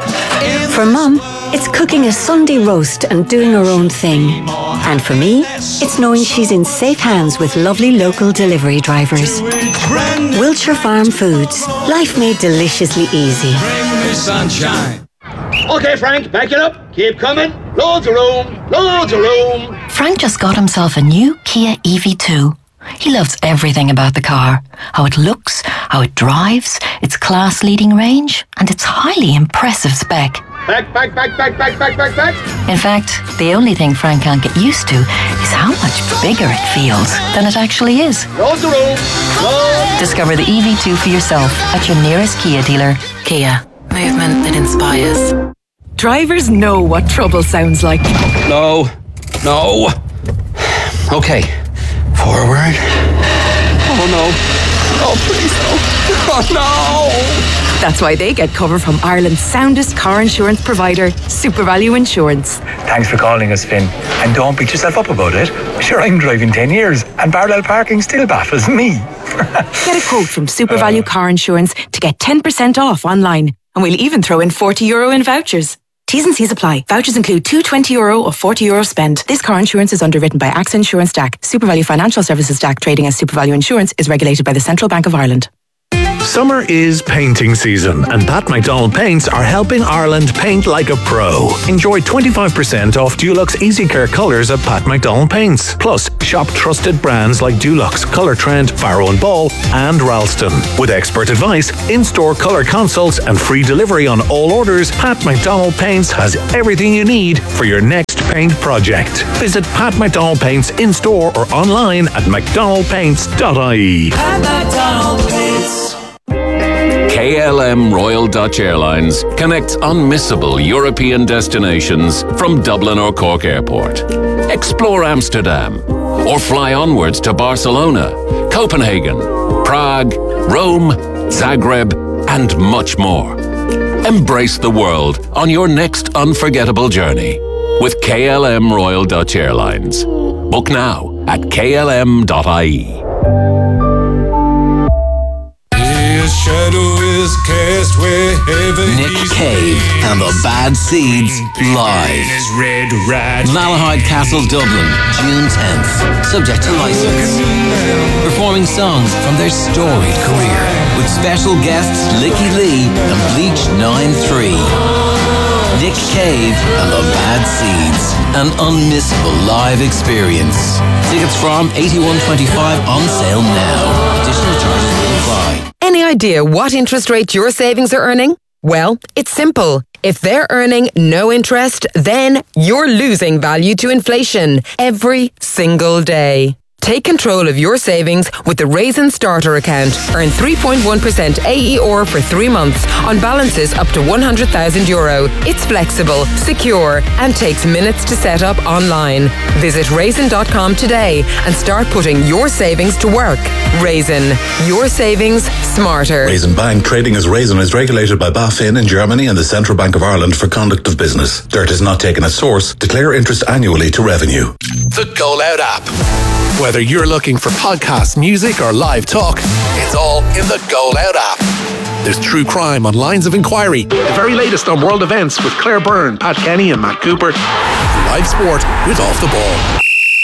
For Mum, it's cooking a Sunday roast and doing her own thing. And for me, it's knowing she's in safe hands with lovely local delivery drivers. Wiltshire Farm Foods. Life made deliciously easy. Bring me sunshine. Okay, Frank, back it up. Keep coming. Loads of room. Loads of room. Frank just got himself a new Kia E V two. He loves everything about the car. How it looks, how it drives, its class-leading range, and its highly impressive spec. Back, back, back, back, back, back, back, back. In fact, the only thing Frank can't get used to is how much bigger it feels than it actually is. Loads of room. Loads. Discover the E V two for yourself at your nearest Kia dealer. Kia. Movement that inspires. Drivers know what trouble sounds like. No. No. Okay. Forward. Oh no. Oh, please, no. Oh, no. That's why they get cover from Ireland's soundest car insurance provider, SuperValue Insurance. Thanks for calling us, Finn. And don't beat yourself up about it. Sure, I'm driving ten years and parallel parking still baffles me. Get a quote from SuperValue uh, Car Insurance to get ten percent off online. And we'll even throw in forty euro in vouchers. T's and C's apply. Vouchers include two twenty euro or forty euro spend. This car insurance is underwritten by A X A Insurance D A C. SuperValue Financial Services D A C, trading as SuperValue Insurance, is regulated by the Central Bank of Ireland. Summer is painting season, and Pat McDonald Paints are helping Ireland paint like a pro. Enjoy twenty-five percent off Dulux Easy Care colours at Pat McDonald Paints. Plus, shop trusted brands like Dulux, Colour Trend, Barrow and Ball, and Ralston. With expert advice, in-store colour consults, and free delivery on all orders, Pat McDonald Paints has everything you need for your next paint project. Visit Pat McDonald Paints in-store or online at mcdonald paints dot I E. Pat McDonald Paints. K L M Royal Dutch Airlines connects unmissable European destinations from Dublin or Cork Airport. Explore Amsterdam or fly onwards to Barcelona, Copenhagen, Prague, Rome, Zagreb, and much more. Embrace the world on your next unforgettable journey with K L M Royal Dutch Airlines. Book now at k l m dot I E. Shadow is cast wherever Nick Cave and the Bad Seeds live. Malahide Castle, Dublin, June tenth. Subject to license. Performing songs from their storied career with special guests Licky Lee and Bleach nine three. Nick Cave and the Bad Seeds. An unmissable live experience. Tickets from eighty-one twenty-five on sale now. Additional charges will apply. Any idea what interest rate your savings are earning? Well, it's simple. If they're earning no interest, then you're losing value to inflation every single day. Take control of your savings with the Raisin Starter account. Earn three point one percent A E R for three months on balances up to one hundred thousand euro. It's flexible, secure, and takes minutes to set up online. Visit raisin dot com today and start putting your savings to work. Raisin, your savings smarter. Raisin Bank, trading as Raisin, is regulated by BaFin in Germany and the Central Bank of Ireland for conduct of business. Dirt is not taken as source. Declare interest annually to revenue. The Go Loud app. Whether you're looking for podcasts, music, or live talk, it's all in the Go Loud app. There's true crime on Lines of Inquiry, the very latest on world events with Claire Byrne, Pat Kenny, and Matt Cooper, live sport with Off the Ball.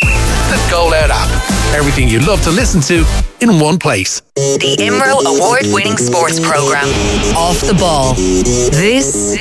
The Go Loud app. Everything you love to listen to in one place. The I M R O award-winning sports program, Off the Ball. This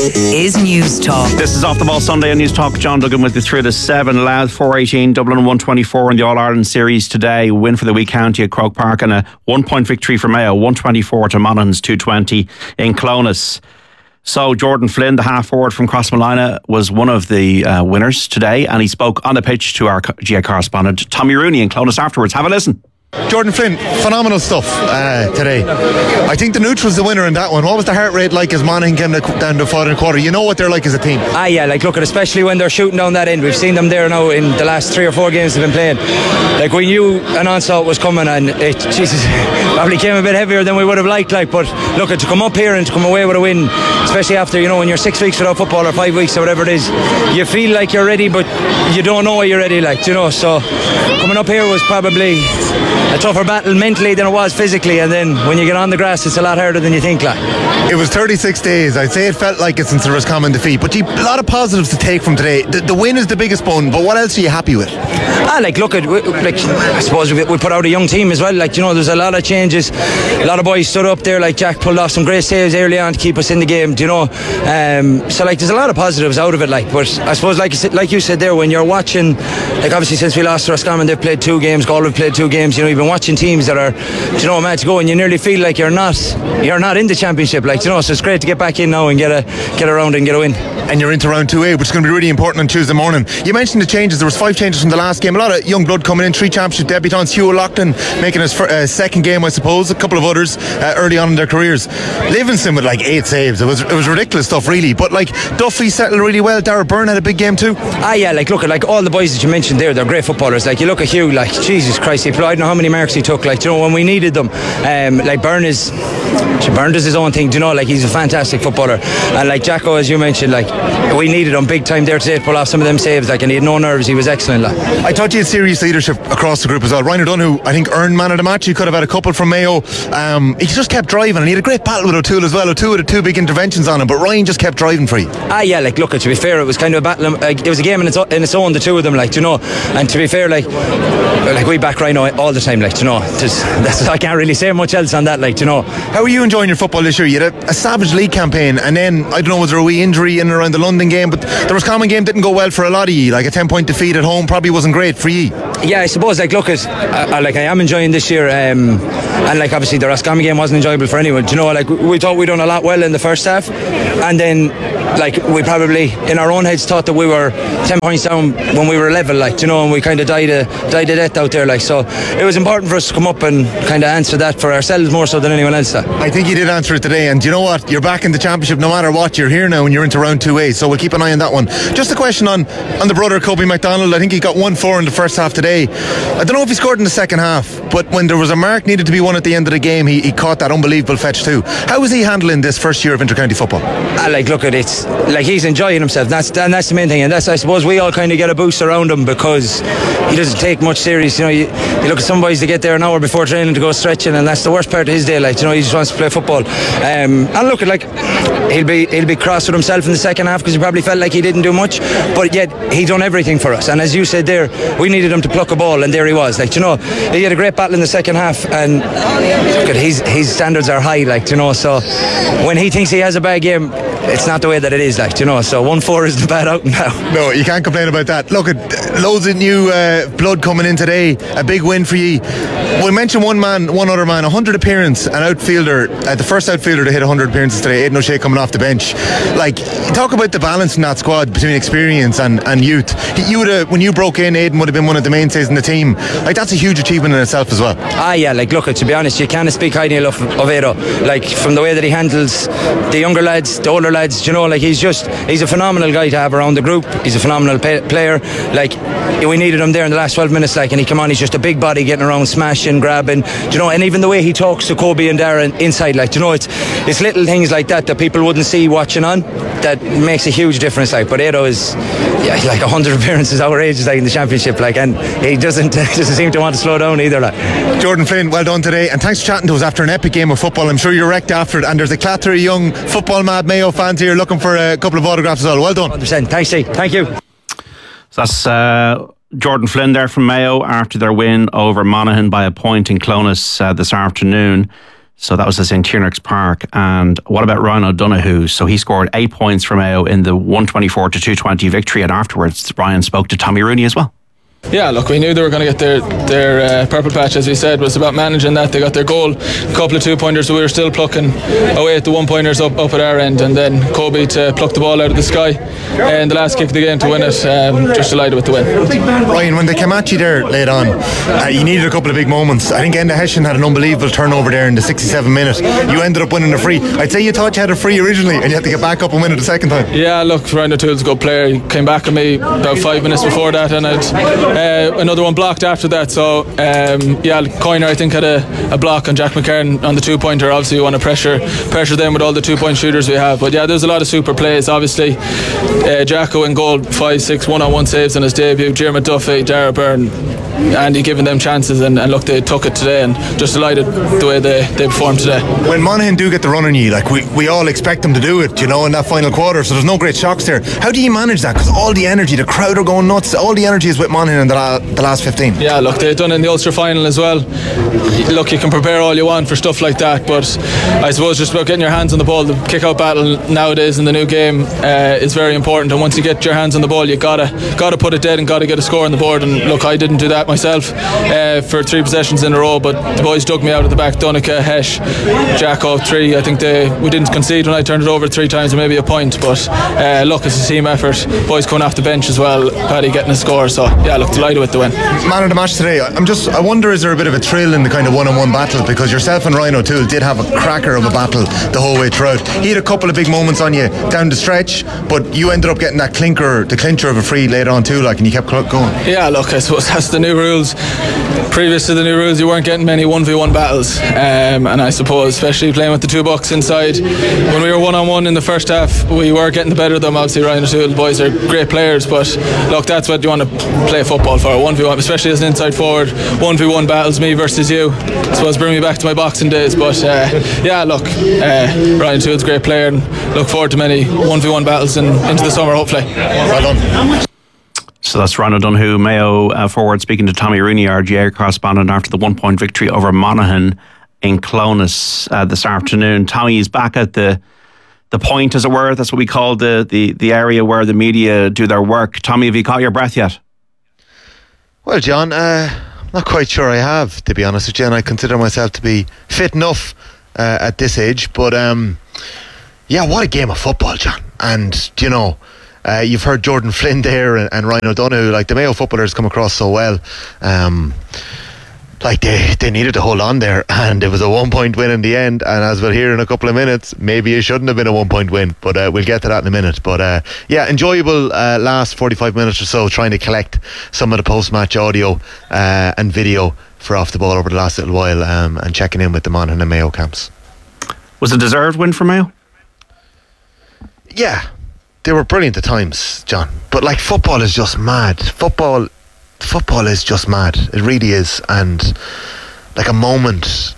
is News Talk. This is Off the Ball Sunday on News Talk. John Duggan with you through the seven. Louth four eighteen, Dublin one twenty-four in the All-Ireland Series today. Win for the Wee County at Croke Park and a one-point victory for Mayo, one twenty-four to Monaghan's two twenty in Clonus. So Jordan Flynn, the half-forward from Crossmolina, was one of the uh, winners today, and he spoke on the pitch to our G A correspondent Tommy Rooney in Clonus afterwards. Have a listen. Jordan Flynn, phenomenal stuff uh, today. I think the neutral's the winner in that one. What was the heart rate like as Monaghan came down the final quarter? You know what they're like as a team. Ah, yeah, like look at especially when they're shooting down that end. We've seen them there now in the last three or four games they've been playing. Like we knew an onslaught was coming, and it, Jesus, probably came a bit heavier than we would have liked. Like, but look, to come up here and to come away with a win, especially after, you know, when you're six weeks without football or five weeks or whatever it is, you feel like you're ready, but you don't know you're ready. Like, you know, so coming up here was probably a tougher battle mentally than it was physically, and then when you get on the grass it's a lot harder than you think. Like, it was thirty-six days. I'd say it felt like it since the Roscommon defeat, but you, a lot of positives to take from today. The, the win is the biggest bone, but what else are you happy with? Ah, like look at, like I suppose we, we put out a young team as well. Like, you know, there's a lot of changes. A lot of boys stood up there. Like Jack pulled off some great saves early on to keep us in the game. Do you know? Um, so like, there's a lot of positives out of it. Like, but I suppose like you said, like you said there, when you're watching, like obviously since we lost to Roscommon, they've played two games. Galway played two games. You know, you've been watching teams that are, you know, a match go, and you nearly feel like you're not, you're not in the championship. Like, you know, so it's great to get back in now and get a get around and get a win. And you're into round two A, which is going to be really important on Tuesday morning. You mentioned the changes. There was five changes from the last game. A lot of young blood coming in. Three championship debutants. Hugh Loughlin making his uh, second game, I suppose. A couple of others uh, early on in their careers. Livingston with like eight saves. It was it was ridiculous stuff, really. But like Duffy settled really well. Darragh Byrne had a big game too. Ah, yeah. Like look at like all the boys that you mentioned there. They're great footballers. Like you look at Hugh. Like Jesus Christ, he played. I don't know how many marks he took. Like, you know, when we needed them, um, like Byrne is, Byrne does his own thing. Do you know, like he's a fantastic footballer, and like Jacko, as you mentioned, like we needed him big time there today to pull off some of them saves. Like, and he had no nerves. He was excellent. Like, I thought you had serious leadership across the group as well. Ryan O'Donoghue, I think, earned man of the match. He could have had a couple from Mayo. Um, he just kept driving, and he had a great battle with O'Toole as well. O'Toole had two big interventions on him, but Ryan just kept driving for you. Ah, yeah. Like, look, to be fair, it was kind of a battle. Like, it was a game in its, in its own, the two of them. Like, you know, and to be fair, like, like we back Rhino all the time. Like, you know, that's, I can't really say much else on that. Like, you know, how are you enjoying your football this year? You had a, a savage league campaign, and then I don't know, was there a wee injury in and around the London game? But the Roscommon game didn't go well for a lot of you. Like a ten point defeat at home probably wasn't great for you. Yeah, I suppose. Like, look, at uh, like I am enjoying this year, um, and like obviously the Roscommon game wasn't enjoyable for anyone. Do you know, like we thought we'd done a lot well in the first half, and then like we probably in our own heads thought that we were ten points down when we were level. Like, do you know, and we kind of died a died a death out there. Like, so it was important for us to come up and kind of answer that for ourselves more so than anyone else. Like. I think you did answer it today, and do you know what? You're back in the championship no matter what. You're here now, and you're into round two A. So we'll keep an eye on that one. Just a question on on the brother Kobe McDonald. I think he got one four in the first half today. I don't know if he scored in the second half, but when there was a mark needed to be won at the end of the game, he, he caught that unbelievable fetch too. How is he handling this first year of intercounty football? I like look at it, like he's enjoying himself. That's and that's the main thing, and that's I suppose we all kind of get a boost around him because he doesn't take much serious. You know, you, you look at some boys that get there an hour before training to go stretching, and that's the worst part of his day. Like, you know, he just wants to play football. Um, and look at like he'll be he'll be cross with himself in the second half because he probably felt like he didn't do much, but yet he done everything for us. And as you said there, we needed him to pluck a ball, and there he was. Like, you know, he had a great battle in the second half, and look at his his standards are high. Like, you know, so when he thinks he has a bad game, it's not the way that it is. Like, you know, so one four is the bad out now. No, you can't complain about that. Look at loads of new uh, blood coming in today. A big win for you. We mentioned one man, one other man, one hundred appearance, an outfielder, uh, the first outfielder to hit one hundred appearances today, Aidan O'Shea, coming off the bench. Like, talk about the balance in that squad between experience and, and youth. You would have, when you broke in, Aidan would have been one of the mainstays in the team. Like, that's a huge achievement in itself as well. Ah, yeah, like, look, to be honest, you can't speak highly enough of Aidan. Like, from the way that he handles the younger lads, the older lads, you know, like, he's just, he's a phenomenal guy to have around the group. He's a phenomenal pay- player. Like, we needed him there in the last twelve minutes, like, and he come on, he's just a big body getting around, smashing, grabbing, you know, and even the way he talks to Kobe and Darren inside, like, you know, it's it's little things like that that people wouldn't see watching on that makes a huge difference. Like, but Aidan is, yeah, like one hundred appearances outrageous, like, in the championship, like, and he doesn't doesn't seem to want to slow down either. Like, Jordan Flynn, well done today, and thanks for chatting to us after an epic game of football. I'm sure you're wrecked after it, and there's a clatter of young football mad Mayo fans here looking for a couple of autographs as well. Well done. one hundred percent. Thanks, Steve. Thank you. So that's uh, Jordan Flynn there from Mayo after their win over Monaghan by a point in Clonus uh, this afternoon. So that was at Saint Tiernack's Park. And what about Ryan O'Donoghue? So he scored eight points for Mayo in the one twenty-four to two twenty victory, and afterwards Ryan spoke to Tommy Rooney as well. Yeah, look, we knew they were going to get their their uh, purple patch, as we said. It was about managing that. They got their goal, a couple of two pointers, so we were still plucking away at the one pointers up, up at our end, and then Kobe to pluck the ball out of the sky and the last kick of the game to win it. Um, just delighted with the win. Ryan, when they came at you there late on, uh, you needed a couple of big moments. I think Enda Hessian had an unbelievable turnover there in the sixty-seventh minute. You ended up winning a free. I'd say you thought you had a free originally and you had to get back up and win it the second time. Yeah, look, Ryan O'Toole's a good player. He came back at me about five minutes before that, and I'd Uh, another one blocked after that. So um, yeah, Coyner I think had a, a block on Jack McCarron on the two pointer. Obviously we want to pressure pressure them with all the two point shooters we have, but yeah, there's a lot of super plays. Obviously uh, Jacko in goal, five six one on one saves on his debut. Jeremy Duffy, Dara Byrne, Andy giving them chances, and, and look, they took it today, and just delighted the way they, they performed today. When Monaghan do get the run on you, like we, we all expect them to do it, you know, in that final quarter, so there's no great shocks there. How do you manage that? Because all the energy, the crowd are going nuts, all the energy is with Monaghan in the, la- the last fifteen. Yeah, look, they've done it in the Ulster final as well. Look, you can prepare all you want for stuff like that, but I suppose just about getting your hands on the ball. The kick-out battle nowadays in the new game uh, is very important, and once you get your hands on the ball, you gotta gotta put it dead and gotta get a score on the board. And look, I didn't do that myself uh, for three possessions in a row, but the boys dug me out of the back. Donica, Hesh, Jacko, three. I think they we didn't concede when I turned it over three times, or maybe a point, but uh, look, it's a team effort. Boys coming off the bench as well, Paddy getting a score, so yeah, look, delighted with the win. Man of the match today, I'm just I wonder, is there a bit of a thrill in the kind of one-on-one battle, because yourself and Ryan O'Toole did have a cracker of a battle the whole way throughout. He had a couple of big moments on you down the stretch, but you ended up getting that clinker the clincher of a free later on too, like, and you kept going. Yeah, look, I suppose that's the new rules. previous to the new rules, you weren't getting many one v one battles, um, and I suppose, especially playing with the two bucks inside, when we were one on one in the first half, we were getting the better of them. Obviously, Ryan O'Toole, the boys are great players, but look, that's what you want to play football for, one v one, especially as an inside forward. one v one battles, me versus you, I suppose, bring me back to my boxing days. But uh, yeah, look, uh, Ryan O'Toole's a great player, and look forward to many one v one battles in, into the summer, hopefully. Well done. So that's Ron O'Donoghue, Mayo uh, forward, speaking to Tommy Rooney, our G A correspondent, after the one-point victory over Monaghan in Clones uh, this afternoon. Tommy is back at the the point, as it were. That's what we call the, the, the area where the media do their work. Tommy, have you caught your breath yet? Well, John, uh, I'm not quite sure I have, to be honest with you, and I consider myself to be fit enough uh, at this age. But um, yeah, what a game of football, John. And, you know, Uh, you've heard Jordan Flynn there and, and Ryan O'Donoghue. Like, the Mayo footballers come across so well. Um, like they, they needed to hold on there, and it was a one point win in the end. And as we'll hear in a couple of minutes, maybe it shouldn't have been a one point win, but uh, we'll get to that in a minute. But uh, yeah, enjoyable uh, last forty-five minutes or so, trying to collect some of the post-match audio uh, and video for Off the Ball over the last little while, um, and checking in with the Monaghan and Mayo camps. Was it a deserved win for Mayo? Yeah, they were brilliant at times, John. But like, football is just mad. Football, football is just mad. It really is. And like, a moment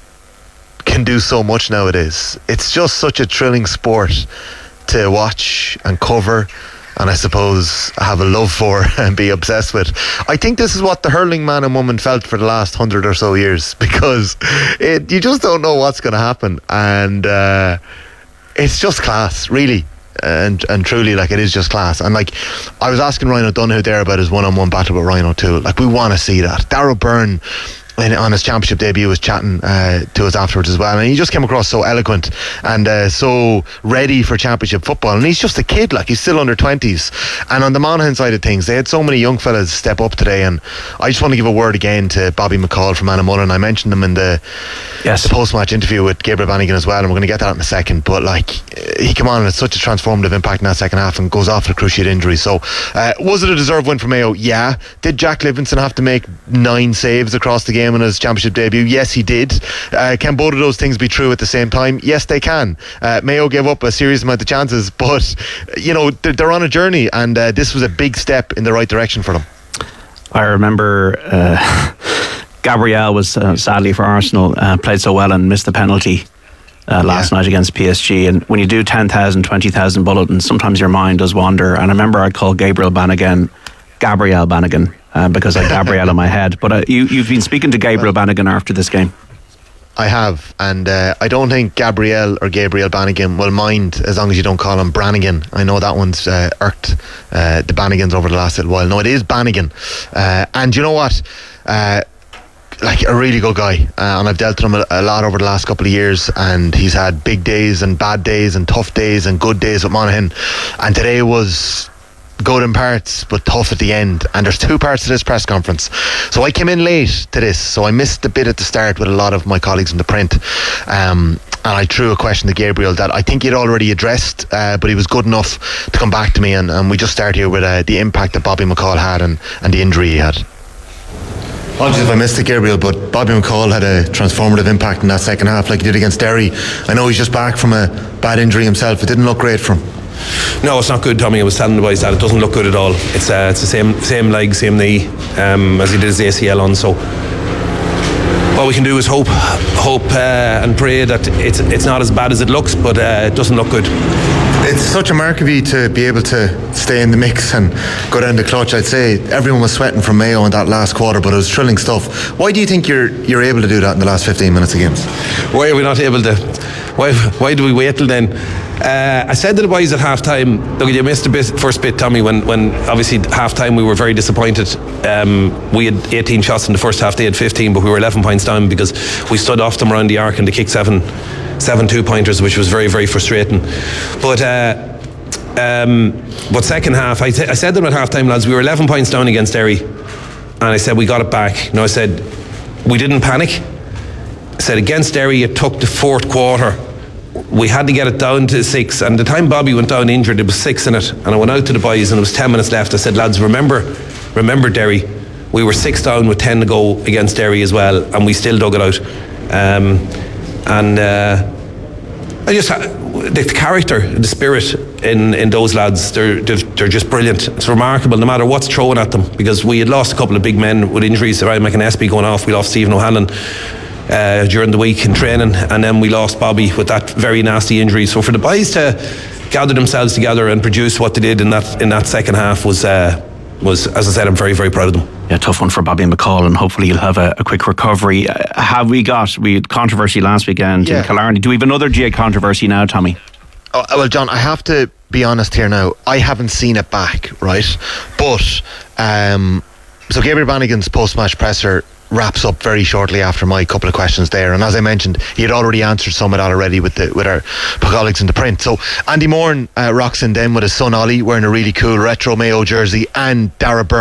can do so much nowadays. It's just such a thrilling sport to watch and cover, and I suppose have a love for and be obsessed with. I think this is what the hurling man and woman felt for the last hundred or so years, because it, you just don't know what's going to happen, and uh, it's just class, really. And and truly, like, it is just class. And like, I was asking Ryan O'Donoghue there about his one-on-one battle with Ryan O'Toole. Like, we want to see that. Darrell Byrne, in, on his championship debut, was chatting uh, to us afterwards as well, and he just came across so eloquent and uh, so ready for championship football. And he's just a kid, like, he's still under twenties. And on the Monaghan side of things, they had so many young fellas step up today, and I just want to give a word again to Bobby McCall from Annamullen. I mentioned him in the, yes. the post-match interview with Gabriel Bannigan as well, and we're going to get that in a second. But like, he came on and had such a transformative impact in that second half, and goes off with a cruciate injury. So uh, was it a deserved win for Mayo? Yeah. Did Jack Livingston have to make nine saves across the game in his championship debut? Yes, he did. Uh, can both of those things be true at the same time? Yes, they can. Uh, Mayo gave up a serious amount of chances, but you know, they're, they're on a journey, and uh, this was a big step in the right direction for them. I remember uh, Gabriel was uh, sadly for Arsenal uh, played so well and missed the penalty Uh, last yeah. night against P S G. And when you do ten thousand, twenty thousand bulletins, sometimes your mind does wander. And I remember I'd call Gabriel Bannigan Gabriel Bannigan uh, because I had Gabriel in my head. But uh, you, you've been speaking to Gabriel well, Bannigan after this game. I have, and uh, I don't think Gabriel or Gabriel Bannigan will mind as long as you don't call him Brannigan. I know that one's uh, irked uh, the Bannigans over the last little while. No, it is Bannigan. Uh, and you know what? Uh, like, a really good guy, uh, and I've dealt with him a, a lot over the last couple of years, and he's had big days and bad days and tough days and good days with Monaghan, and today was good in parts but tough at the end. And there's two parts to this press conference, so I came in late to this, so I missed the bit at the start with a lot of my colleagues in the print, um, and I threw a question to Gabriel that I think he'd already addressed, uh, but he was good enough to come back to me, and, and we just start here with uh, the impact that Bobby McCall had, and, and the injury he had. Apologies if I missed it, Gabriel, but Bobby McCall had a transformative impact in that second half, like he did against Derry. I know he's just back from a bad injury himself. It didn't look great for him. No, it's not good, Tommy. I was telling the boys that it doesn't look good at all. It's uh, it's the same same leg, same knee um, as he did his A C L on. So all we can do is hope, hope uh, and pray that it's it's not as bad as it looks, but uh, it doesn't look good. It's such a mark of you to be able to stay in the mix and go down the clutch. I'd say everyone was sweating from Mayo in that last quarter, but it was thrilling stuff. Why do you think you're you're able to do that in the last fifteen minutes of games? Why are we not able to? Why why do we wait till then? Uh, I said to the boys at half time, look, you missed the bit, first bit, Tommy, when, when obviously half time we were very disappointed. Um, we had eighteen shots in the first half, they had fifteen, but we were eleven points down because we stood off them around the arc and they kicked seven seven two pointers, which was very, very frustrating. But uh, um, but second half, I, t- I said to them at half time, lads, we were eleven points down against Derry, and I said we got it back. You know, I said we didn't panic. I said against Derry it took the fourth quarter, we had to get it down to six, and the time Bobby went down injured, it was six in it, and I went out to the boys and it was ten minutes left. I said, lads, remember remember Derry, we were six down with ten to go against Derry as well, and we still dug it out. Um, and uh, I just the, the character, the spirit in, in those lads, they're, they're they're just brilliant. It's remarkable, no matter what's thrown at them, because we had lost a couple of big men with injuries. Ryan McAnespie going off, we lost Stephen O'Hanlon uh, during the week in training, and then we lost Bobby with that very nasty injury. So for the boys to gather themselves together and produce what they did in that in that second half was uh, was, as I said, I'm very, very proud of them. Yeah, tough one for Bobby McCall, and hopefully he'll have a, a quick recovery. Uh, have we got, we had controversy last weekend Yeah. in Killarney. Do we have another G A A controversy now, Tommy? Oh, well, John, I have to be honest here now. I haven't seen it back, right? But, um, so Gabriel Bannigan's post-match presser wraps up very shortly after my couple of questions there, and as I mentioned, he had already answered some of that already with the with our colleagues in the print. So Andy Moran uh, rocks in then with his son Ollie wearing a really cool retro Mayo jersey, and Dara Byrne